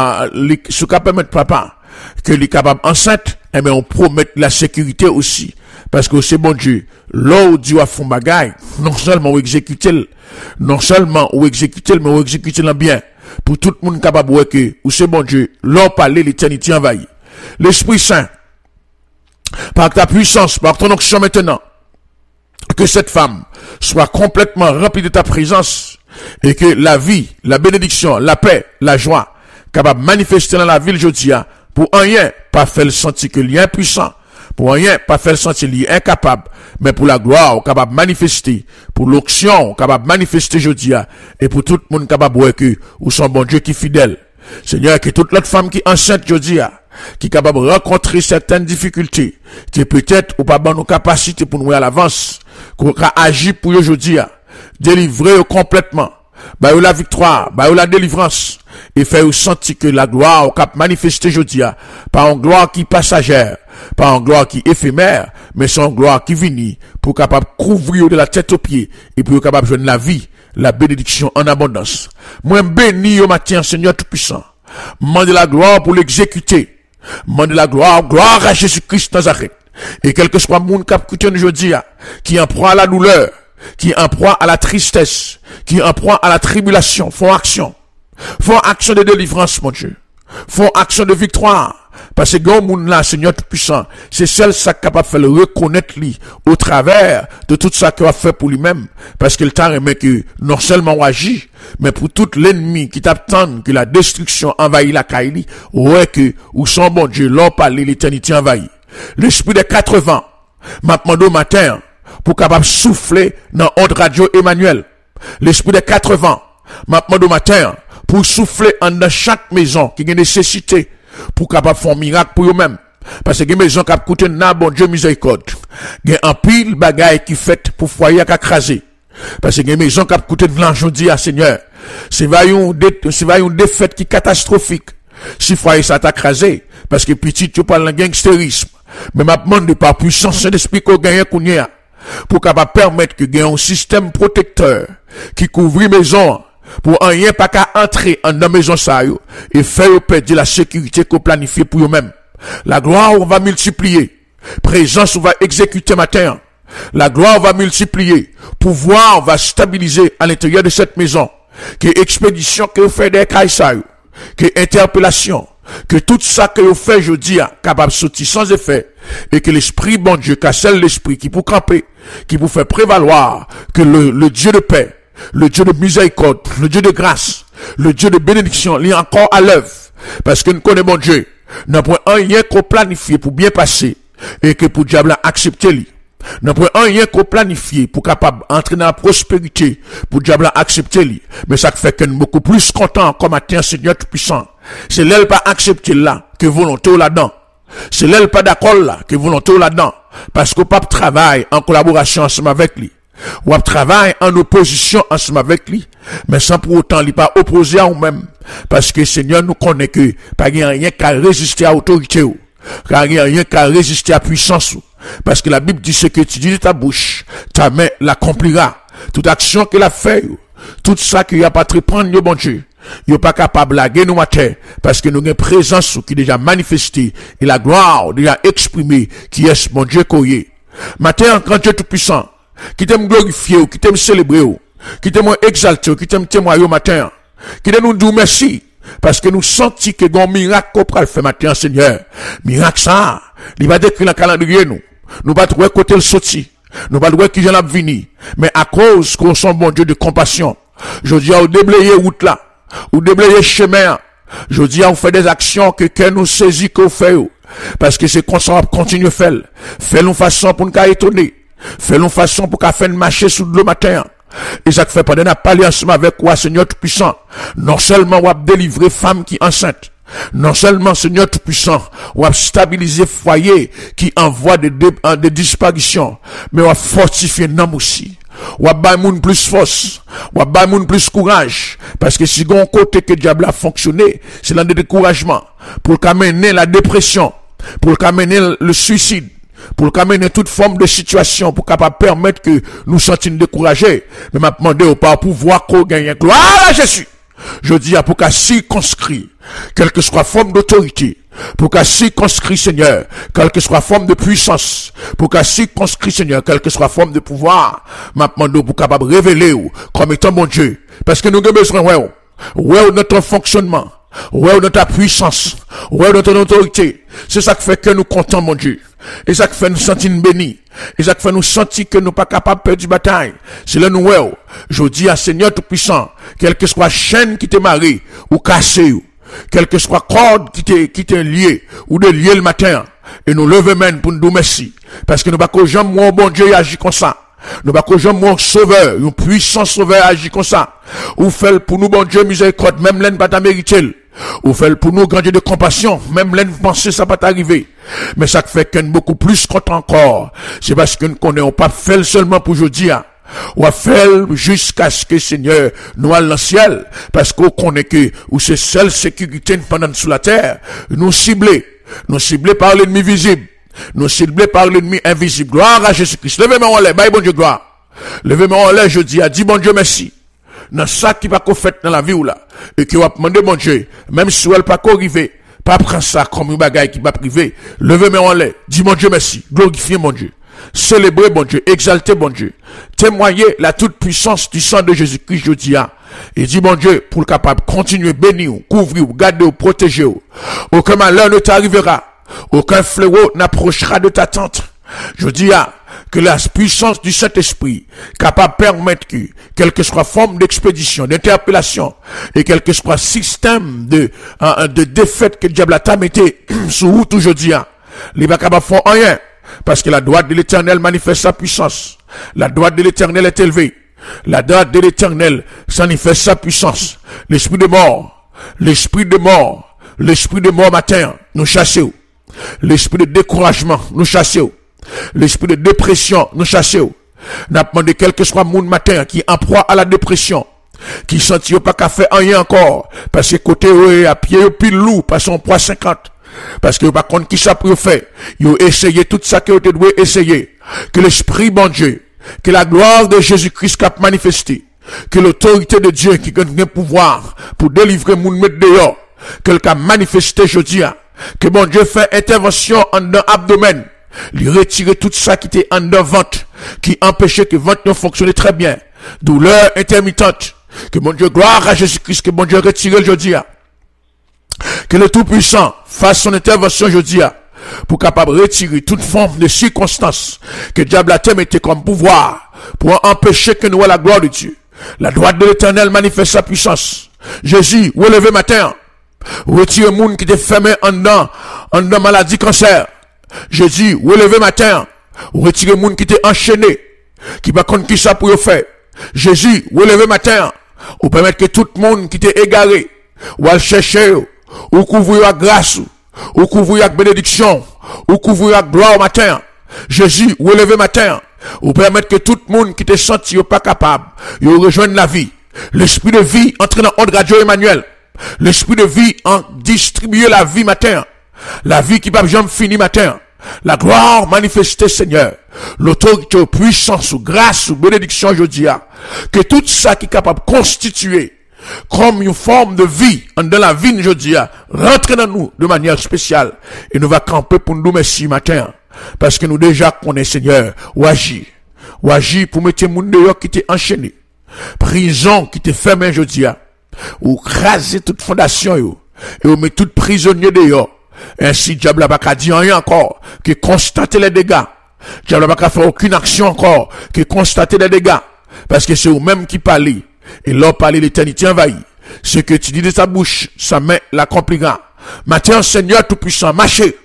si vous capable permettre papa, que les capable enceinte, eh bien, on promet la sécurité aussi. Parce que c'est bon Dieu, là où Dieu a fait bagaille, non seulement ou exécuter, mais ou exécuter le bien. Pour tout le monde capable de que, ou c'est bon Dieu, là où parler l'éternité envahie. L'Esprit Saint, par ta puissance, par ton onction maintenant, que cette femme soit complètement remplie de ta présence, et que la vie, la bénédiction, la paix, la joie, capable de manifester dans la ville aujourd'hui, pour rien, pas faire le sentir que l'il est impuissant, pour rien, pas faire le sentir qu'il est incapable, mais pour la gloire, capable de manifester, pour l'onction, capable de manifester aujourd'hui, et pour tout le monde capable de voir que, ou son bon Dieu qui est fidèle. Seigneur, que toute l'autre femme qui est enceinte aujourd'hui, qui est capable de rencontrer certaines difficultés, qui peut-être ou pas dans nos capacités pour nous à l'avance, qu'on a agi pour aujourd'hui, délivrer complètement, bah la victoire, bah la délivrance, et faire sentir que la gloire au cap manifester aujourd'hui, pas en gloire qui passagère, pas en gloire qui éphémère, mais c'est en gloire qui vient pour capable couvrir de la tête aux pieds et pour capable joindre la vie, la bénédiction en abondance. Moi béni au matin, Seigneur Tout-Puissant. Demande la gloire pour l'exécuter. Demande la gloire à Jésus-Christ Nazareth. Et quel que soit le monde qui a écouté aujourd'hui, qui en proie à la douleur, qui en proie à la tristesse, qui en proie à la tribulation, font action. Font action de délivrance, mon Dieu. Font action de victoire. Parce que grand monde là, Seigneur tout-puissant, c'est seul ça capable de faire le reconnaître lui au travers de tout ça qu'il a fait pour lui-même. Parce qu'il t'a remis que non seulement on agit, mais pour tout l'ennemi qui t'attend que la destruction envahit la Kaili, ouais que, ou son bon Dieu, l'on parle l'éternité envahie. L'esprit des 80, m'a demandé au matin, pour capable souffler dans Onde Radio Emmanuel. L'esprit des 80, m'a demandé au matin, pour souffler en dans chaque maison qui a une nécessité, pour capable faire un miracle pour eux-mêmes. Parce que les maisons qui ont coûté bon Dieu miséricorde. Il y a un pile bagaille qui fait pour foyer à craser. Parce que les maisons qui ont coûté de l'argent dit à Seigneur. C'est une défaite qui est catastrophique. Si foyer ça t'a crasé, parce que petit tu parles de gangstérisme. Mais ma demande de par puissance d'esprit qu'on gagne qu'on y a. Pour capable permettre que gagne un système protecteur qui couvre les maisons. Pour rien pas qu'à entrer en la maison ça yo, et faire perdre la sécurité qu'on planifie pour eux-mêmes. La gloire on va multiplier. Présence on va exécuter matin. La gloire on va multiplier. Pouvoir on va stabiliser à l'intérieur de cette maison. Que expédition que vous faites des cailles que interpellation, que tout ça que vous faites jeudi capable de sortir sans effet, et que l'esprit bon Dieu, cassel l'esprit qui pour camper, qui pour faire prévaloir que le Dieu de paix, le Dieu de miséricorde, le Dieu de grâce, le Dieu de bénédiction, il est encore à l'œuvre. Parce que nous connaissons mon Dieu. Nous n'avons rien qu'on planifie pour bien passer. Et que pour diable accepter lui. Nous n'avons rien qu'on planifie pour capable entrer dans la prospérité. Pour diable accepter lui. Mais ça fait que nous beaucoup plus content comme un Seigneur tout-puissant. C'est l'aile pas accepter là, que volonté là-dedans. C'est l'aile pas d'accord là, que volonté là-dedans. Parce qu'on pas travaille en collaboration ensemble avec lui. Ou travaille en opposition ensemble avec lui, mais sans pour autant lui pas opposer à nous-mêmes. Parce que Seigneur nous connaît que pas rien qu'à résister à l'autorité ou, pas rien qu'à résister à la puissance ou. Parce que la Bible dit ce que tu dis de ta bouche, ta main l'accomplira. Toute action qu'elle a fait, tout ça qu'il n'y a pas très prendre, bon Dieu. Il n'est pas capable de laguer nous matin, parce que nous avons une présence qui est déjà manifestée, et la gloire déjà exprimée, qui est mon Dieu courrier. Matin, quand Dieu tout puissant, qui t'aime glorifier, qui t'aime célébrer, qui t'aime exalter, qui t'aime témoigner au matin, qui t'aime nous dire merci, parce que nous sentons que un miracle qu'on peut le faire matin, Seigneur. Miracle ça, il va décrire dans le calendrier nous pas trouver côté le sorti, nous pas trouver qui vient venir, mais à cause qu'on sont bon Dieu de compassion, je dis à déblayer route là, ou déblayer chemin, je dis à on fait des actions que nous saisit qu'on fait, parce que c'est qu'on s'en continue faire, fais-nous façon pour nous étonner. Fais-nous façon pour qu'à faire marcher sous le matin. Et ça fait pendant n'a parlé ensemble avec quoi, Seigneur Tout-Puissant. Non seulement on va délivrer femme qui enceinte. Non seulement, Seigneur Tout-Puissant, on va stabiliser foyer qui envoie des disparitions. Mais on va fortifier l'homme aussi. On va bailler moun plus force. On va bailler moun plus courage. Parce que si on côté que le diable a fonctionné, c'est l'un des découragements. Pour qu'amener la dépression. Pour qu'amener le suicide. Pour qu'amener toute forme de situation, pour capable permettre que nous sentions découragés. Mais m'a demandé au pas pouvoir qu'on gagne gloire à Jésus. Je dis pour qu'à circonscrit, quelle que soit forme d'autorité, pour qu'à circonscrit Seigneur, quelle que soit forme de puissance, pour qu'à circonscrit Seigneur, quelle que soit forme de pouvoir, m'a demandé pour capable révéler comme étant mon Dieu. Parce que nous avons besoin, ouais, notre fonctionnement. Ouais, dans ta puissance, ouais, dans ton autorité. C'est ça qui fait que nous comptons, mon Dieu. Et ça qui fait nous sentir bénis. Et ça qui fait nous sentir que nous pas capables de perdre du bataille. C'est là nous, ouais. Je dis à Seigneur Tout-Puissant, quelle que soit chaîne qui t'est marrée, ou cassée, quelle que soit corde qui t'est liée, ou de lier le matin, et nous lever même pour nous dire merci. Parce que nous pas que jamais mon bon Dieu agit comme ça. Nous pas que jamais mon sauveur, un puissant sauveur agit comme ça. Ou fait pour nous, bon Dieu, miséricorde, même l'un pas mérité. Ou fait pour nous, grand Dieu de compassion, même l'un penser ça pas t'arriver. Mais ça fait qu'on beaucoup plus content encore. C'est parce que nous connaissons pas fait seulement pour aujourd'hui. Ou à faire jusqu'à ce que Seigneur nous aille dans le ciel. Parce qu'on connaît que, ou c'est seule sécurité pendant sous la terre, nous ciblés par l'ennemi visible. Nous ciblés par l'ennemi invisible. Gloire à Jésus-Christ. Levez-moi en l'air, bye bon Dieu gloire. Levez-moi en l'air, je dis, dis bon Dieu merci. dans ça qui va qu'on fait dans la vie ou là, et qui va demander mon Dieu, même si elle pas qu'arriver, pas prendre ça comme une bagaille qui va priver, levez mes en l'air, dis mon Dieu merci, glorifiez mon Dieu, célébrez mon Dieu, exaltez mon Dieu, témoignez la toute puissance du sang de Jésus-Christ, je dis, et dis mon Dieu, pour le capable, continuer, bénir, couvrir, garder, protéger, aucun malheur ne t'arrivera, aucun fléau n'approchera de ta tente. Je dis que la puissance du Saint-Esprit capable de permettre que, quelle que soit forme d'expédition, d'interpellation, et quel que soit système de défaite que le diable a t'amené sur route aujourd'hui, il n'est pas capable de faire rien, parce que la droite de l'Éternel manifeste sa puissance. La droite de l'Éternel est élevée. La droite de l'Éternel manifeste sa puissance. L'esprit de mort matin, nous chassons. L'esprit de découragement, nous chassons. L'esprit de dépression, nous chassons. N'a demandé quel que soit monde matin qui est en proie à la dépression, qui sentit pas qu'à faire rien encore, parce que côté à pied pile loup, parce son poids 50. Parce que par contre qui ça pour faire, ils ont essayé tout ça que vous devez essayer. Que l'esprit bon Dieu, que la gloire de Jésus-Christ cap manifesté, que l'autorité de Dieu qui a un pouvoir pour délivrer moun mettre dehors, que le cap manifesté jeudi, que bon Dieu fait intervention en dans abdomen, lui retirer tout ça qui était en dans ventre, qui empêchait que ventre ne fonctionne très bien, douleur intermittente, que bon Dieu gloire à Jésus-Christ, que bon Dieu retire le jeudi, que le Tout-Puissant fasse son intervention jeudi, pour capable retirer toute forme de circonstance que le diable a été comme pouvoir pour empêcher que nous ayons la gloire de Dieu. La droite de l'Éternel manifeste sa puissance. Jésus, relevez matin, retirez le monde qui était fermé en dedans maladie cancer. Jésus, relevez matin, retirez le monde qui était enchaîné, qui va contre qui ça pour faire. Jésus, relevez matin, ou permettre que tout le monde qui était égaré, ou à chercher, ou couvrir la grâce, ou couvrir avec bénédiction, ou couvrir avec gloire au matin. Jésus, relevez matin, ou permettre que tout le monde qui te senti pas capable, il rejoigne la vie. L'esprit de vie entre dans Onde Radio Emmanuel. L'esprit de vie en distribuer la vie matin. La vie qui va jamais finir matin. La gloire manifestée, Seigneur. L'autorité, puissance, ou grâce, ou bénédiction, je dis, que tout ça qui est capable de constituer comme une forme de vie, dans la vie, je dis, rentre dans nous de manière spéciale. Et nous va camper pour nous merci matin. Parce que nous déjà connaissons, Seigneur, ou agir pour mettre moun dehors qui t'est enchaîné. Prison qui t'est fermée, je dis, ou craser toute fondation, et ou mettre tout prisonnier dehors. Ainsi, diable n'a pas dit rien encore, que constater les dégâts. Diable n'a pas fait aucune action encore, que constater les dégâts. Parce que c'est vous-même qui parlez. Et l'or parler l'éternité envahie. Ce que tu dis de ta bouche, sa main l'accomplira. Maintenant, Seigneur Tout-Puissant, marchez.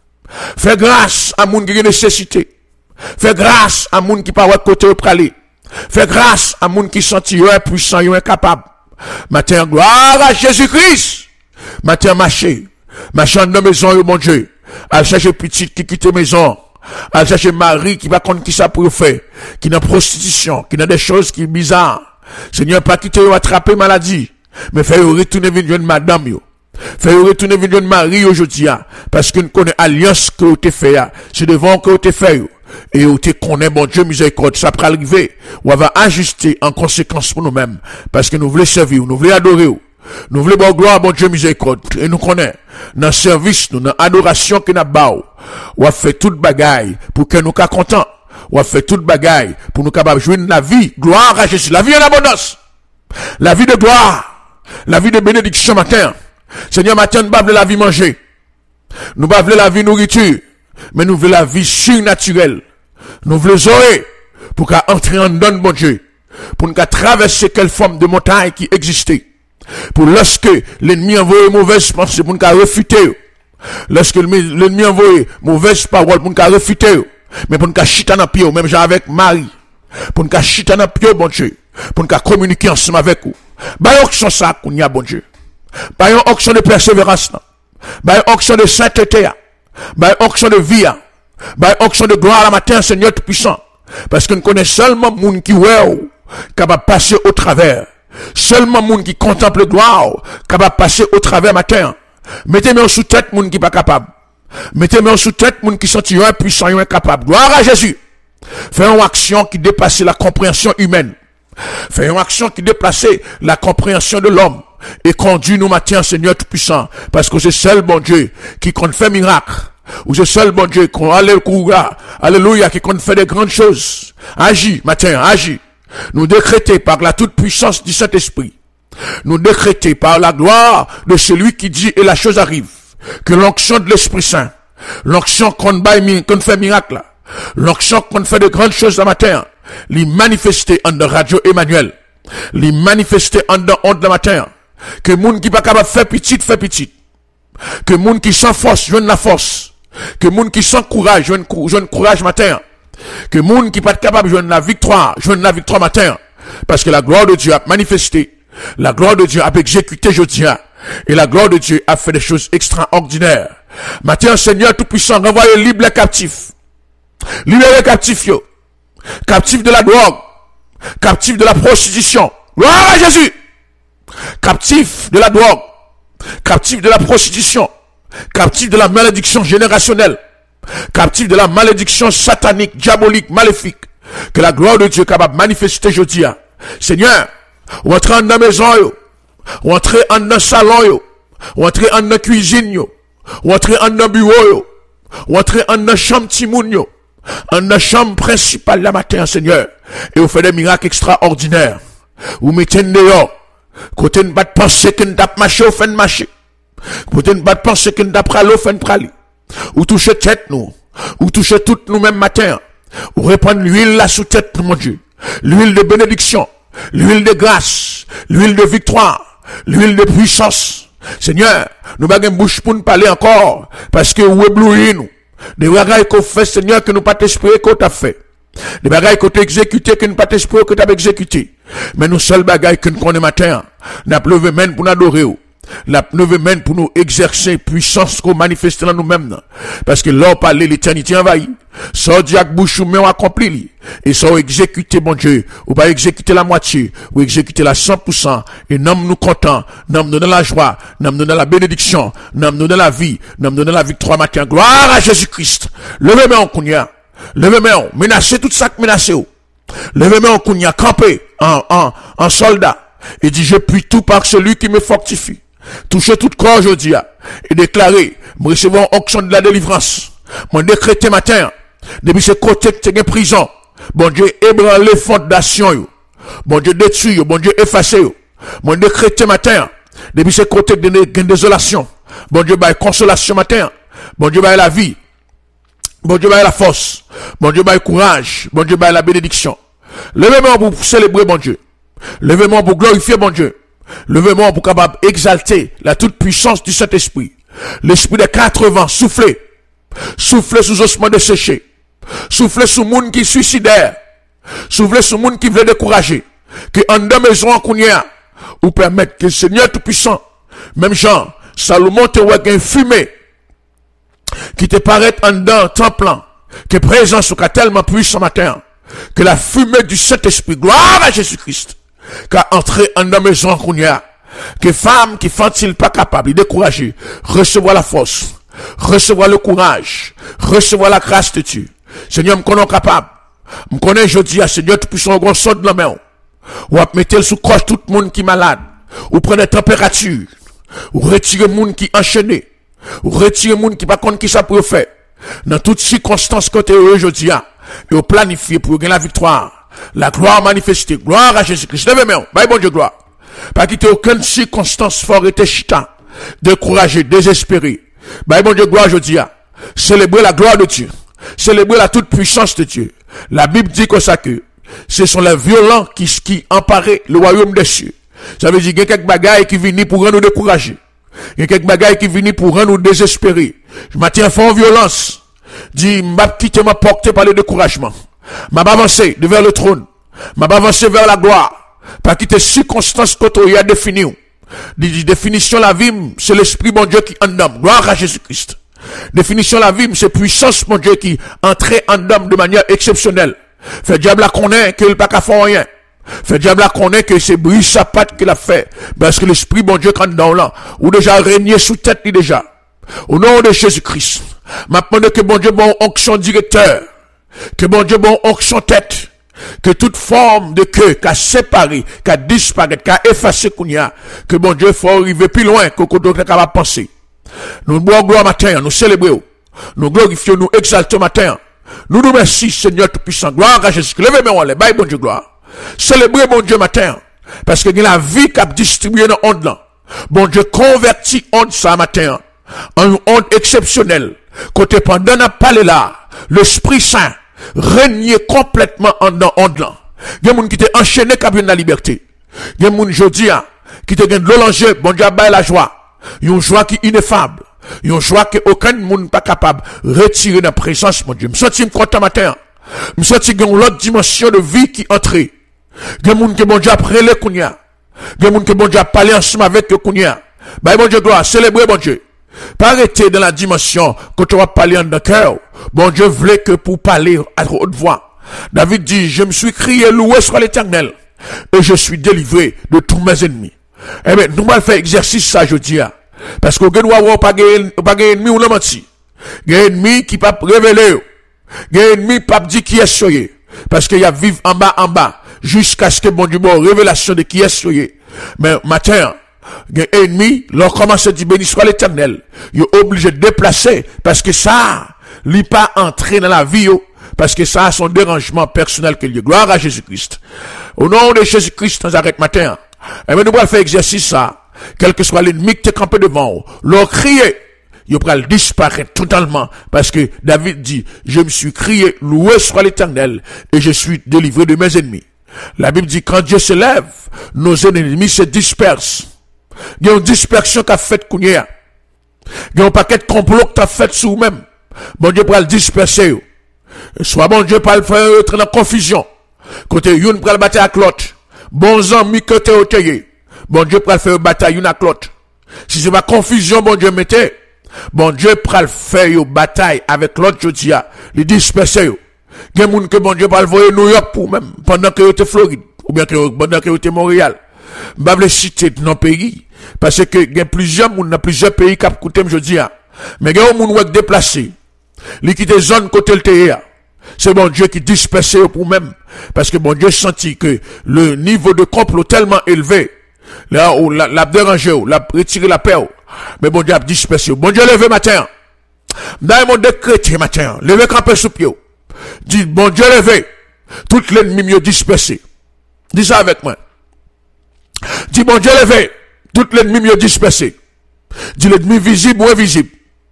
Fais grâce à moun qui a nécessité. Fais grâce à moun qui pas de côté au praler. Fais grâce à moun qui senti impuissant, incapable. Maintenant, gloire à Jésus-Christ. Maintenant, marchez. Marchez dans la maison, mon Dieu. À chercher petite qui quitte maison. À chercher Marie qui va contre qui ça pour faire. Qui n'a prostitution, qui n'a des choses qui sont bizarres. Seigneur, pas quitter ou attraper maladie, mais faire retourner venir de madame yo. Faire retourner venir de Marie aujourd'hui, parce que nous connaissons l'alliance que vous avez fait, c'est devant que vous avez fait, et vous connaissez, bon Dieu, miséricorde, ça peut arriver, ou va ajuster en conséquence pour nous-mêmes, parce que nous voulons servir, nous voulons adorer, nous voulons bon gloire, bon Dieu, miséricorde, et nous connaissons, dans le service, nous, dans l'adoration que nous avons, ou a fait toute bagaille, pour que nous soyons contents. On a fait toute bagaille pour nous capables de jouer la vie. Gloire à Jésus. La vie en abondance. La vie de gloire. La vie de bénédiction matin. Seigneur, matin, nous ne voulons pas la vie manger. Nous ne voulons pas la vie nourriture. Mais nous voulons la vie surnaturelle. Nous voulons zoer pour qu'à entrer en dedans, bon Dieu. Pour nous traverser quelle forme de montagne qui existait. Pour lorsque l'ennemi envoie mauvaise pensée, pour nous refuter. Lorsque l'ennemi envoie mauvaise parole, pour nous refuter. Mais pour nous chiter dans pied, même genre avec Marie. Pour nous chiter dans pied, bon Dieu. Pour nous communiquer ensemble avec vous. Bah, auction ça, qu'on y a, bon Dieu. Bah, auction de persévérance, bah, auction de sainteté, bah, auction de vie, bah, auction de gloire à la matin, Seigneur Tout-Puissant. Parce que nous connaissons seulement moun qui ouais, capable de passer au travers. Seulement moun qui contemple le gloire, capable de passer au travers matin. Mettez-moi sous tête moun qui pas capable. Mettez-moi sous tête, moun qui sentit impuissant et incapable. Gloire à Jésus. Fais une action qui dépasse la compréhension humaine. Fais une action qui déplace la compréhension de l'homme. Et conduis nous matin, Seigneur Tout-Puissant. Parce que c'est seul bon Dieu qui compte faire miracle. Ou c'est seul bon Dieu qui, alléluia, qui compte faire des grandes choses. Agis, matin, agis. Nous décréter par la toute puissance du Saint-Esprit. Nous décréter par la gloire de celui qui dit et la chose arrive. Que l'onction de l'Esprit Saint, l'onction qu'on fait miracle, l'onction qu'on fait de grandes choses ce matin, les manifester en de Radio Emmanuel, les manifester en de honte le matin, que moun qui pas capable faire petit, que moun qui sans force, joigne la force, que moun qui sans courage, joigne courage matin, que moun qui pas capable, joigne la victoire matin, parce que la gloire de Dieu a manifesté, la gloire de Dieu a exécuté jeudi, et la gloire de Dieu a fait des choses extraordinaires. Matin, Seigneur Tout-Puissant, renvoyez libre les captifs. Libérez les captifs, yo. Captifs de la drogue. Captifs de la prostitution. Gloire à Jésus. Captifs de la drogue. Captifs de la prostitution. Captifs de la malédiction générationnelle. Captifs de la malédiction satanique, diabolique, maléfique. Que la gloire de Dieu est capable de manifester aujourd'hui. Seigneur, rentrez dans la maison, yo. Rentrez dans le salon, yo. Rentrez dans la cuisine, yo. Rentrez dans le bureau, yo. Rentrez dans la chambre timoun, yo. Dans la chambre principale la matin, Seigneur. Et vous faites des miracles extraordinaires. Vous mettez dehors. Côté ne pas penser que nous avons marché, vous faites marcher. Côté ne pas penser que nous avons pralé, vous faites pralé. Vous touchez tête, nous. Vous touchez toutes nous même matin. Vous répandez l'huile là sous tête, mon Dieu. L'huile de bénédiction. L'huile de grâce. L'huile de victoire. L'huile de puissance. Seigneur, nous n'avons pas une bouche pour nous parler encore. Parce que vous éblouissez nous. Des bagailles qu'on fait, Seigneur, que nous pas t'espérer qu'on t'a fait. Des bagailles qu'on t'a exécuté, que nous pas t'espérer que t'as exécuté. Mais nous seuls bagailles que nous connaissons matin, n'a levé main pour nous adorer. La levé main pour nous exercer puissance qu'on manifeste dans nous-mêmes. Parce que l'or parler l'éternité envahie. Ça dit à bouche ou mais accompli. Et ça exécuter, mon Dieu. Ou pas exécuter la moitié. Ou exécuter la 100%. Et nous nous contents. Nous nous donnons la joie. Nous nous donnons la bénédiction. Nous nous donnons la vie. Nous nous donnons la victoire matin. Gloire à Jésus-Christ. Levez-moi en kounia. Levez-moi en. Menacez tout ça que menacez. Levez-moi en kounia. Campez en soldat. Et dit je puis tout par celui qui me fortifie. Touchez tout corps aujourd'hui. Et déclarer. Me recevoir onction de la délivrance. Mon décrété matin. Depuis ce côté que tu es en prison, bon Dieu ébranle les fondations, yo. Bon Dieu détruit, yo. Bon Dieu efface, yo. Mon décrété matin, depuis ce côté que tu es en désolation, bon Dieu baille consolation matin, bon Dieu baille la vie, bon Dieu baille la force, bon Dieu baille courage, bon Dieu baille la bénédiction. Levez-moi pour célébrer bon Dieu, levez-moi pour glorifier bon Dieu, levez-moi pour capable exalter la toute puissance du Saint-Esprit, l'esprit des 4 vents, soufflez sous ossements desséchés. Soufflez sous monde qui suicidaire. Soufflez sous monde qui veut décourager. Que en deux maisons en Kounia, ou permettre que le Seigneur Tout-Puissant, même Jean, Salomon te voit qu'un fumée, qui te paraît en dedans, temps plein, que présence ou tellement puissant matin, que la fumée du Saint-Esprit, gloire à Jésus-Christ, qu'a entré en deux maisons en Kounia, que femmes qui font-ils pas capables de décourager, recevoir la force, recevoir le courage, recevoir la grâce de Dieu. Seigneur, me connais capable. Me connais jeudi à Seigneur Tout-Puissant, gros saut de la main. Ou à mettre sous coche tout le monde qui est malade. Ou prendre des températures. Ou retirer le monde qui est enchaîné. Ou retirer le monde qui pas contre qui ça peut faire. Dans toutes circonstances que tu es aujourd'hui, et au planifier pour gagner la victoire. La gloire manifestée. Gloire à Jésus-Christ. Levez main. Bye bon Dieu, gloire. Pas quitter aucune circonstance fort et chita. Découragé, désespéré. Bye bon Dieu, gloire aujourd'hui. Célébrer la gloire de Dieu. Célébrer la toute puissance de Dieu. La Bible dit que ça que ce sont les violents qui emparaient le royaume des cieux. Ça veut dire qu'il y a quelques bagailles qui viennent pour rendre nous décourager. Il y a quelques bagailles qui viennent pour rendre nous désespérer. Je m'attends fort en violence. Dit, m'a quitté, m'a porté par le découragement. M'a avancé vers le trône. M'a avancé vers la gloire. Pas quitter circonstances que tu as définies. Définition la vie, c'est l'esprit mon Dieu qui en homme. Gloire à Jésus-Christ. Définition la vie, c'est puissance mon Dieu qui entrait en homme de manière exceptionnelle. Fait diable à connaître qu'il pas qu'à faire rien. Fait diable à connaître que c'est bruit sa patte qu'il a fait. Parce que l'esprit mon Dieu quand dans là, ou déjà régné sous tête lui déjà. Au nom de Jésus-Christ. Maintenant que bon Dieu bon onction directeur. Que bon Dieu bon onction tête. que toute forme de queue qu'a séparé, qu'a disparu, qu'a effacé Kounia, que bon Dieu faut arriver plus loin que qu'on est capable de penser. Nous bois gloire matin, nous célébrons, nous glorifions, nous exaltons matin. Nous nous remercions, Seigneur Tout-Puissant. Gloire à Jésus. Levez mes mains, bye bon Dieu gloire. Célébrez bon Dieu matin. Parce que il y a la vie qu'a distribué dans onde là. Bon Dieu convertit onde ça matin en une onde exceptionnelle. Côté pendant n'a parlé là, l'Esprit Saint régnait complètement en dans onde là. Il y a des gens qui étaient enchaînés qui ont la liberté. Il y a des gens aujourd'hui qui étaient de l'oranger, bon Dieu a la joie. Une joie qui est ineffable. Une joie que aucun monde pas capable de retirer dans la présence, mon Dieu. Je me sens content matin. Je me sens qu'il y a une autre dimension de vie qui entre. Il y a des gens qui bon Dieu a prélé Kounia. Il y a des gens qui bon Dieu a parlé ensemble avec Kounia. Bah, bon Dieu, gloire, célébrer, bon Dieu. Pas arrêter dans la dimension quand on va parler en cœur. Bon Dieu voulait que pour parler à haute voix. David dit, je me suis crié, loué soit l'Éternel. Et je suis délivré de tous mes ennemis. Eh bien, nous allons faire exercice ça, je dis. Parce que nous n'avons pas de ennemi ou non menti. Il y a un ennemi qui pas révéler. Il y a un ennemi qui pas dit qui est soyé. Parce qu'il y a vivre en bas, jusqu'à ce que bon Dieu bon révélation de qui est soyé. Mais matin, il y a un ennemi, leur commence à dire béni soit l'Éternel. Il est obligé de déplacer, parce que ça, il n'est pas entré dans la vie, parce que ça a son dérangement personnel que Dieu. Gloire à Jésus-Christ. Au nom de Jésus-Christ, nous arrêtons matin. Et nous allons faire exercice ça. Quel que soit l'ennemi qui est campé devant, leur crier, il va disparaître totalement, parce que David dit, je me suis crié, loué soit l'Éternel, et je suis délivré de mes ennemis. La Bible dit, quand Dieu se lève, nos ennemis se dispersent. Il y a une dispersion qu'a fait Kounia. Il y a un paquet de complots qu'a fait sur vous-même. Bon Dieu pour le disperser. Soit bon Dieu pour le faire entrer dans la confusion. Côté une pour le battre avec l'autre. Bons amis côté oteye. Bon Dieu pour le faire bataille une avec l'autre. Si c'est pas confusion, bon Dieu mettez. Bon Dieu pour le faire une bataille avec l'autre jodia. Les disperser. Il y a des gens que bon Dieu pour le voir New York pour même. Pendant que vous êtes Floride. Ou bien que pendant que vous êtes Montréal. Je vais citer dans le pays. Parce que il y a plusieurs monde dans plusieurs pays qui ont coûté aujourd'hui. Mais il y a des gens qui déplacés. Ils quittent zone côté le terre. C'est bon Dieu qui disperse pour même. Parce que bon Dieu sentit que le niveau de complot tellement élevé. Là où l'a dérangé, l'a retiré la paix. Mais bon Dieu a dispersé. Bon Dieu levé matin. Dans mon décret matin. Levé campé sous pied. Dit bon Dieu levé. Tout l'ennemi mieux dispersé. Dis ça avec moi. Dis bon Dieu levé. Tout l'ennemi mieux dispersé. Dis l'ennemi visible ou invisible.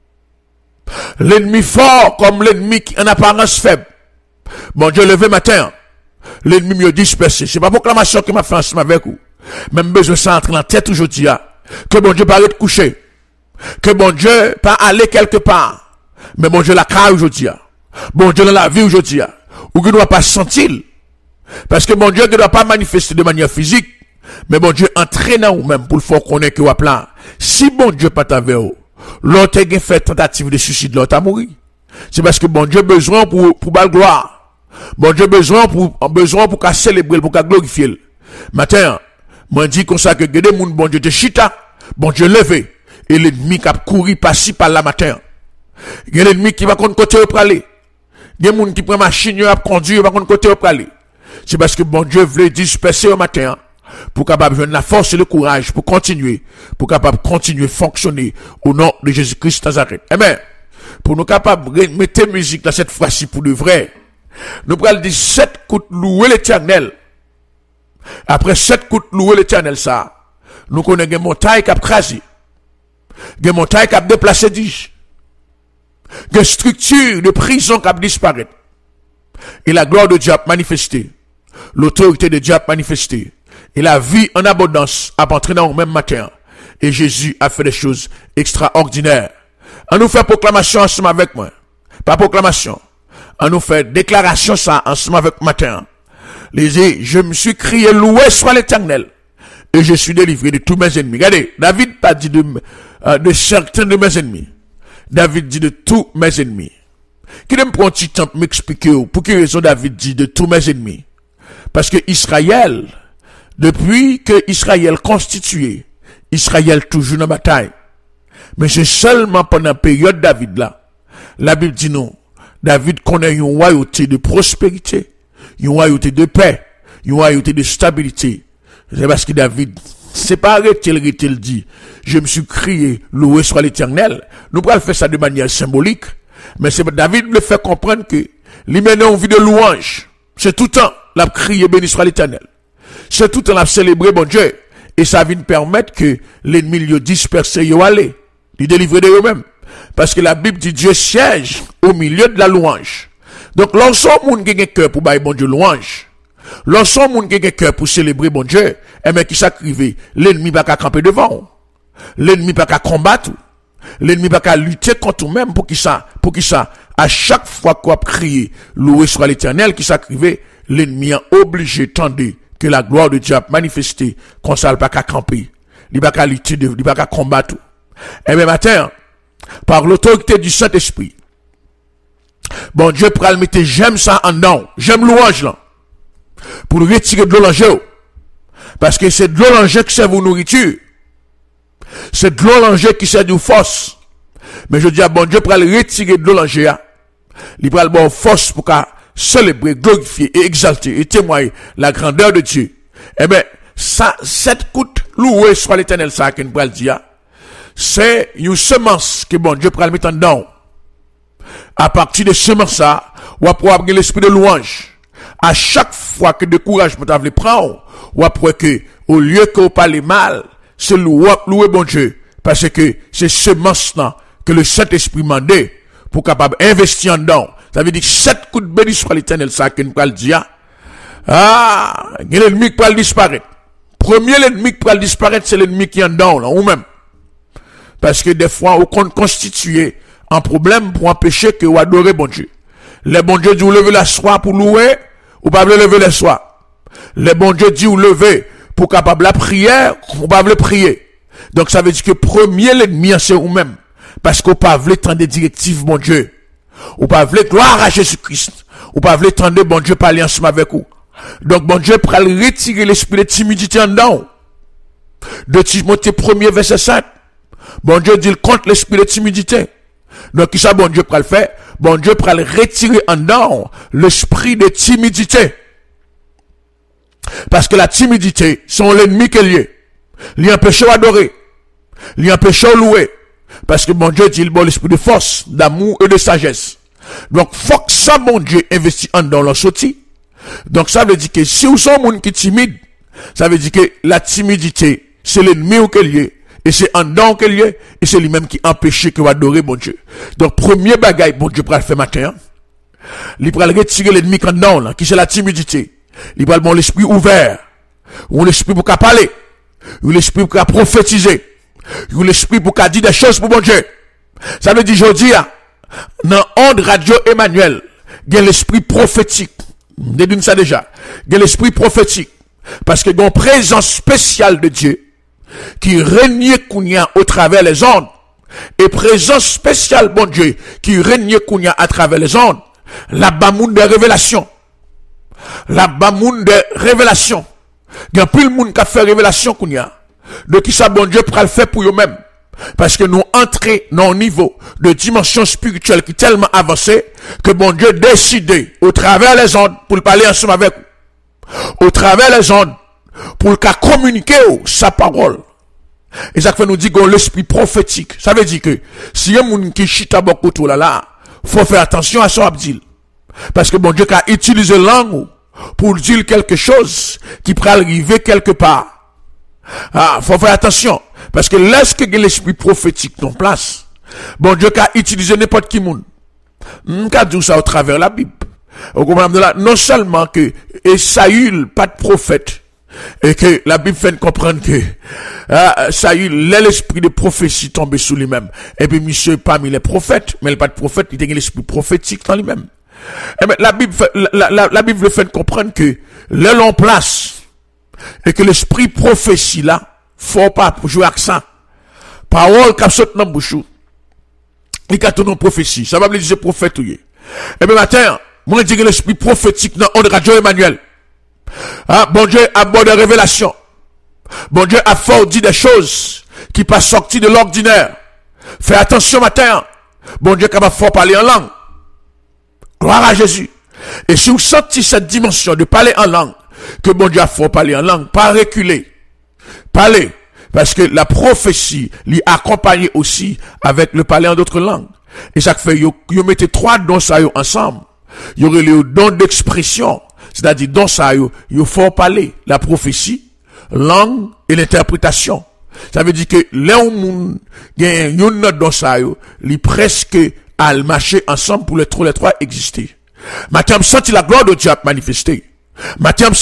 L'ennemi fort comme l'ennemi qui en apparence faible. Bon Dieu levé matin. L'ennemi mieux dispersé. C'est pas proclamation qui m'a fait ensemble avec vous. Même besoin de s'entrer dans la tête aujourd'hui. Que bon Dieu paraît de coucher. Que bon Dieu pas aller quelque part. Mais bon Dieu la carrière aujourd'hui. Bon Dieu dans la vie aujourd'hui. Ou qu'il ne doit pas sentir. Parce que bon Dieu ne doit pas manifester de manière physique. Mais bon Dieu entraîne ou même pour le faire connaître que vous appelez. Si bon Dieu pas t'avait l'autre a fait tentative de suicide, l'autre a mouru. C'est parce que bon Dieu besoin pour bal gloire. Bon Dieu besoin pour qu'à célébrer, pour qu'à glorifier. Matin, moi dis comme ça que des gens bon Dieu te chita, bon Dieu levé et l'ennemi qui a couru par-ci par là matin. Il y a l'ennemi qui va contre côté au aller. Il y a des gens qui prend machine à conduire va contre côté au aller. C'est parce que bon Dieu voulait disperser au matin. Pour capable de la force et le courage pour continuer, à fonctionner au nom de Jésus-Christ Nazareth. Amen. Pour nous capables de mettre musique là cette fois-ci pour de vrai. Nous prenons dire 7 coups de louer l'Éternel. Après 7 coups de louer l'Éternel ça, nous connaissons des montagnes qui ont crasé. Des montagnes qui ont déplacé des structures de prison qui ont disparu. Et la gloire de Dieu a manifesté. L'autorité de Dieu a manifesté. Et la vie en abondance a entré dans le même matin. Et Jésus a fait des choses extraordinaires. On nous fait proclamation ensemble avec moi. Pas proclamation. On nous fait déclaration ça ensemble avec matin. Je me suis crié loué soit l'Éternel. Et je suis délivré de tous mes ennemis. Regardez, David pas dit de certains de mes ennemis. David dit de tous mes ennemis. Qui me prend un petit temps pour m'expliquer pour quelle raison David dit de tous mes ennemis? Parce que Israël, depuis que Israël constitué, Israël toujours dans la bataille. Mais c'est seulement pendant la période David là. La Bible dit non. David connaît une royauté de prospérité, une royauté de paix, une royauté de stabilité. C'est parce que David, c'est pas arrêté, il dit, je me suis crié, loué soit l'Éternel. Nous pourrons faire ça de manière symbolique, mais c'est David le fait comprendre que, lui maintenant, on vit de louange. C'est tout le temps, la crié, béni soit l'Éternel. C'est tout le temps, la célébrer, bon Dieu. Et ça vient permettre que l'ennemi lui disperse, il aller, lui délivrer de eux-mêmes. Parce que la Bible dit, Dieu siège au milieu de la louange. Donc, l'ensemble qui a un cœur pour bailler bon Dieu louange, l'ensemble qui a un cœur pour célébrer bon Dieu, eh bien, qui s'acrive, l'ennemi va qu'à camper devant, l'ennemi va qu'à combattre, l'ennemi va qu'à lutter contre nous-mêmes pour qui ça, à chaque fois qu'on crie, loué soit l'Éternel, qui s'acrive, l'ennemi est obligé tendre que la gloire de Dieu a manifesté, qu'on s'en va qu'à camper, il va qu'à lutter, il va qu'à combattre. Eh bien, matin, par l'autorité du Saint-Esprit, bon Dieu pour le mettre j'aime ça en dedans, j'aime louange là, pour nous retirer de l'oranger, parce que c'est de l'oranger qui sert vos nourriture, c'est de l'oranger qui sert de force, mais je dis à bon Dieu pour le retirer de l'oranger, il prend le bon force pour qu'à célébrer, glorifier et exalter et témoigner la grandeur de Dieu. Eh bien, ça, cette coûte louée soit l'Éternel, ça qu'on peut le dire, c'est une semence que bon Dieu prend le mettre en dedans. À partir de semence ça, on va pouvoir avoir l'esprit de louange. À chaque fois que de courage vous avez prendre, on va pouvoir que, au lieu que vous parlez mal, c'est louer bon Dieu. Parce que c'est semence là que le Saint-Esprit m'a demandé pour capable investir en dedans. Ça veut dire que 7 coups de béni soit l'Éternel, ça qu'on peut le dire. Ah, l'ennemi qui peut disparaître. Premier l'ennemi qui peut disparaître, c'est l'ennemi qui est en dedans, là, ou même. Parce que des fois, on compte constituer un problème pour empêcher que vous adorez bon Dieu. Les bon Dieu dit, vous levez la soie pour louer, ou pas le lever la soie. Les bon Dieu dit, vous levez pour capable la prière, ou pas le prier. Donc ça veut dire que premier l'ennemi, c'est vous-même. Parce qu'on pas veut tendre des directives, bon Dieu. Ou pas veut gloire à Jésus-Christ. Ou pas veut tendre bon Dieu parler ensemble avec vous. Donc bon Dieu prend retirer l'esprit de timidité en dedans. De Timothée 1er verset 7. Bon Dieu dit contre l'esprit de timidité. Donc, qui ça, bon Dieu peut le faire? Bon Dieu peut le retirer en dedans l'esprit de timidité. Parce que la timidité, c'est l'ennemi qu'elle est. Il empêche d'adorer. Il empêche de louer. Parce que bon Dieu dit, il bon l'esprit de force, d'amour et de sagesse. Donc, faut que ça, bon Dieu, investit en dedans leur sortie. Donc, ça veut dire que si vous êtes un monde qui est timide, ça veut dire que la timidité, c'est l'ennemi ou qu'elle est. Et c'est en dedans qu'elle est, et c'est lui-même qui empêche que vous adorez bon Dieu. Donc, premier bagaille, bon Dieu, pour le faire matin, il va retirer l'ennemi en dedans, là, qui c'est la timidité. Il va bon l'esprit ouvert, ou l'esprit pour parler, ou l'esprit pour prophétiser, ou l'esprit pour dire des choses pour bon Dieu. Ça veut dire, je dis, dans Onde Radio Emmanuel, il y a l'esprit prophétique. Je dis ça déjà. Il y a l'esprit prophétique. Parce qu'il y a une présence spéciale de Dieu qui règne Kounia au travers les ondes, et présence spéciale, bon Dieu, qui règne Kounia à travers les ondes, la bamoun des révélations. La bamoun des révélations. Il y a plus le monde qui a fait révélation Kounia. De qui ça, bon Dieu, pourra le faire pour eux-mêmes. Parce que nous entrons dans un niveau de dimension spirituelle qui est tellement avancé que bon Dieu décide au travers les ondes pour parler ensemble avec vous. Au travers les ondes pour qu'à communiquer sa parole. Et ça fait nous dire que l'esprit prophétique. Ça veut dire que si y a un monde qui chita beaucoup là, faut faire attention à son abdil. Parce que bon Dieu a utilisé langue pour dire quelque chose qui pourrait arriver quelque part. Ah, faut faire attention. Parce que lorsque l'esprit prophétique en place, bon Dieu a utilisé n'importe qui monde. Qu'a dit ça au travers de la Bible. Non seulement que Saül, pas de prophète, et que la Bible fait comprendre que Saül, l'esprit de prophétie tombé sous lui-même. Et puis monsieur parmi les prophètes, mais il pas de prophète, il a l'esprit prophétique dans lui-même. Et bien, la Bible fait comprendre que le long place, et que l'esprit prophétie là, faut pas jouer avec ça. Parole qui saute dans la bouche, il a tout dans prophétie. Ça va me dire prophète ou. Et bien matin, moi je dis que l'esprit prophétique dans Onde Radio Emmanuel. Ah, bon Dieu a bon de révélation. Bon Dieu a fort dit des choses qui pas sorties de l'ordinaire. Fais attention matin. Bon Dieu capable fort parler en langue. Gloire à Jésus. Et si vous sentez cette dimension de parler en langue, que bon Dieu a fait parler en langue, pas reculer. Parler. Parce que la prophétie l'y accompagne aussi avec le parler en d'autres langues. Et ça fait, vous mettez trois dons ça ensemble. Il y aurait le don d'expression. C'est-à-dire, dans ça, il faut parler. La prophétie, langue et l'interprétation. Ça veut dire que là où il y a une note dans ça, il presque à marcher ensemble pour les trois exister. Maintenant, je sens la gloire de Dieu manifester. Maintenant,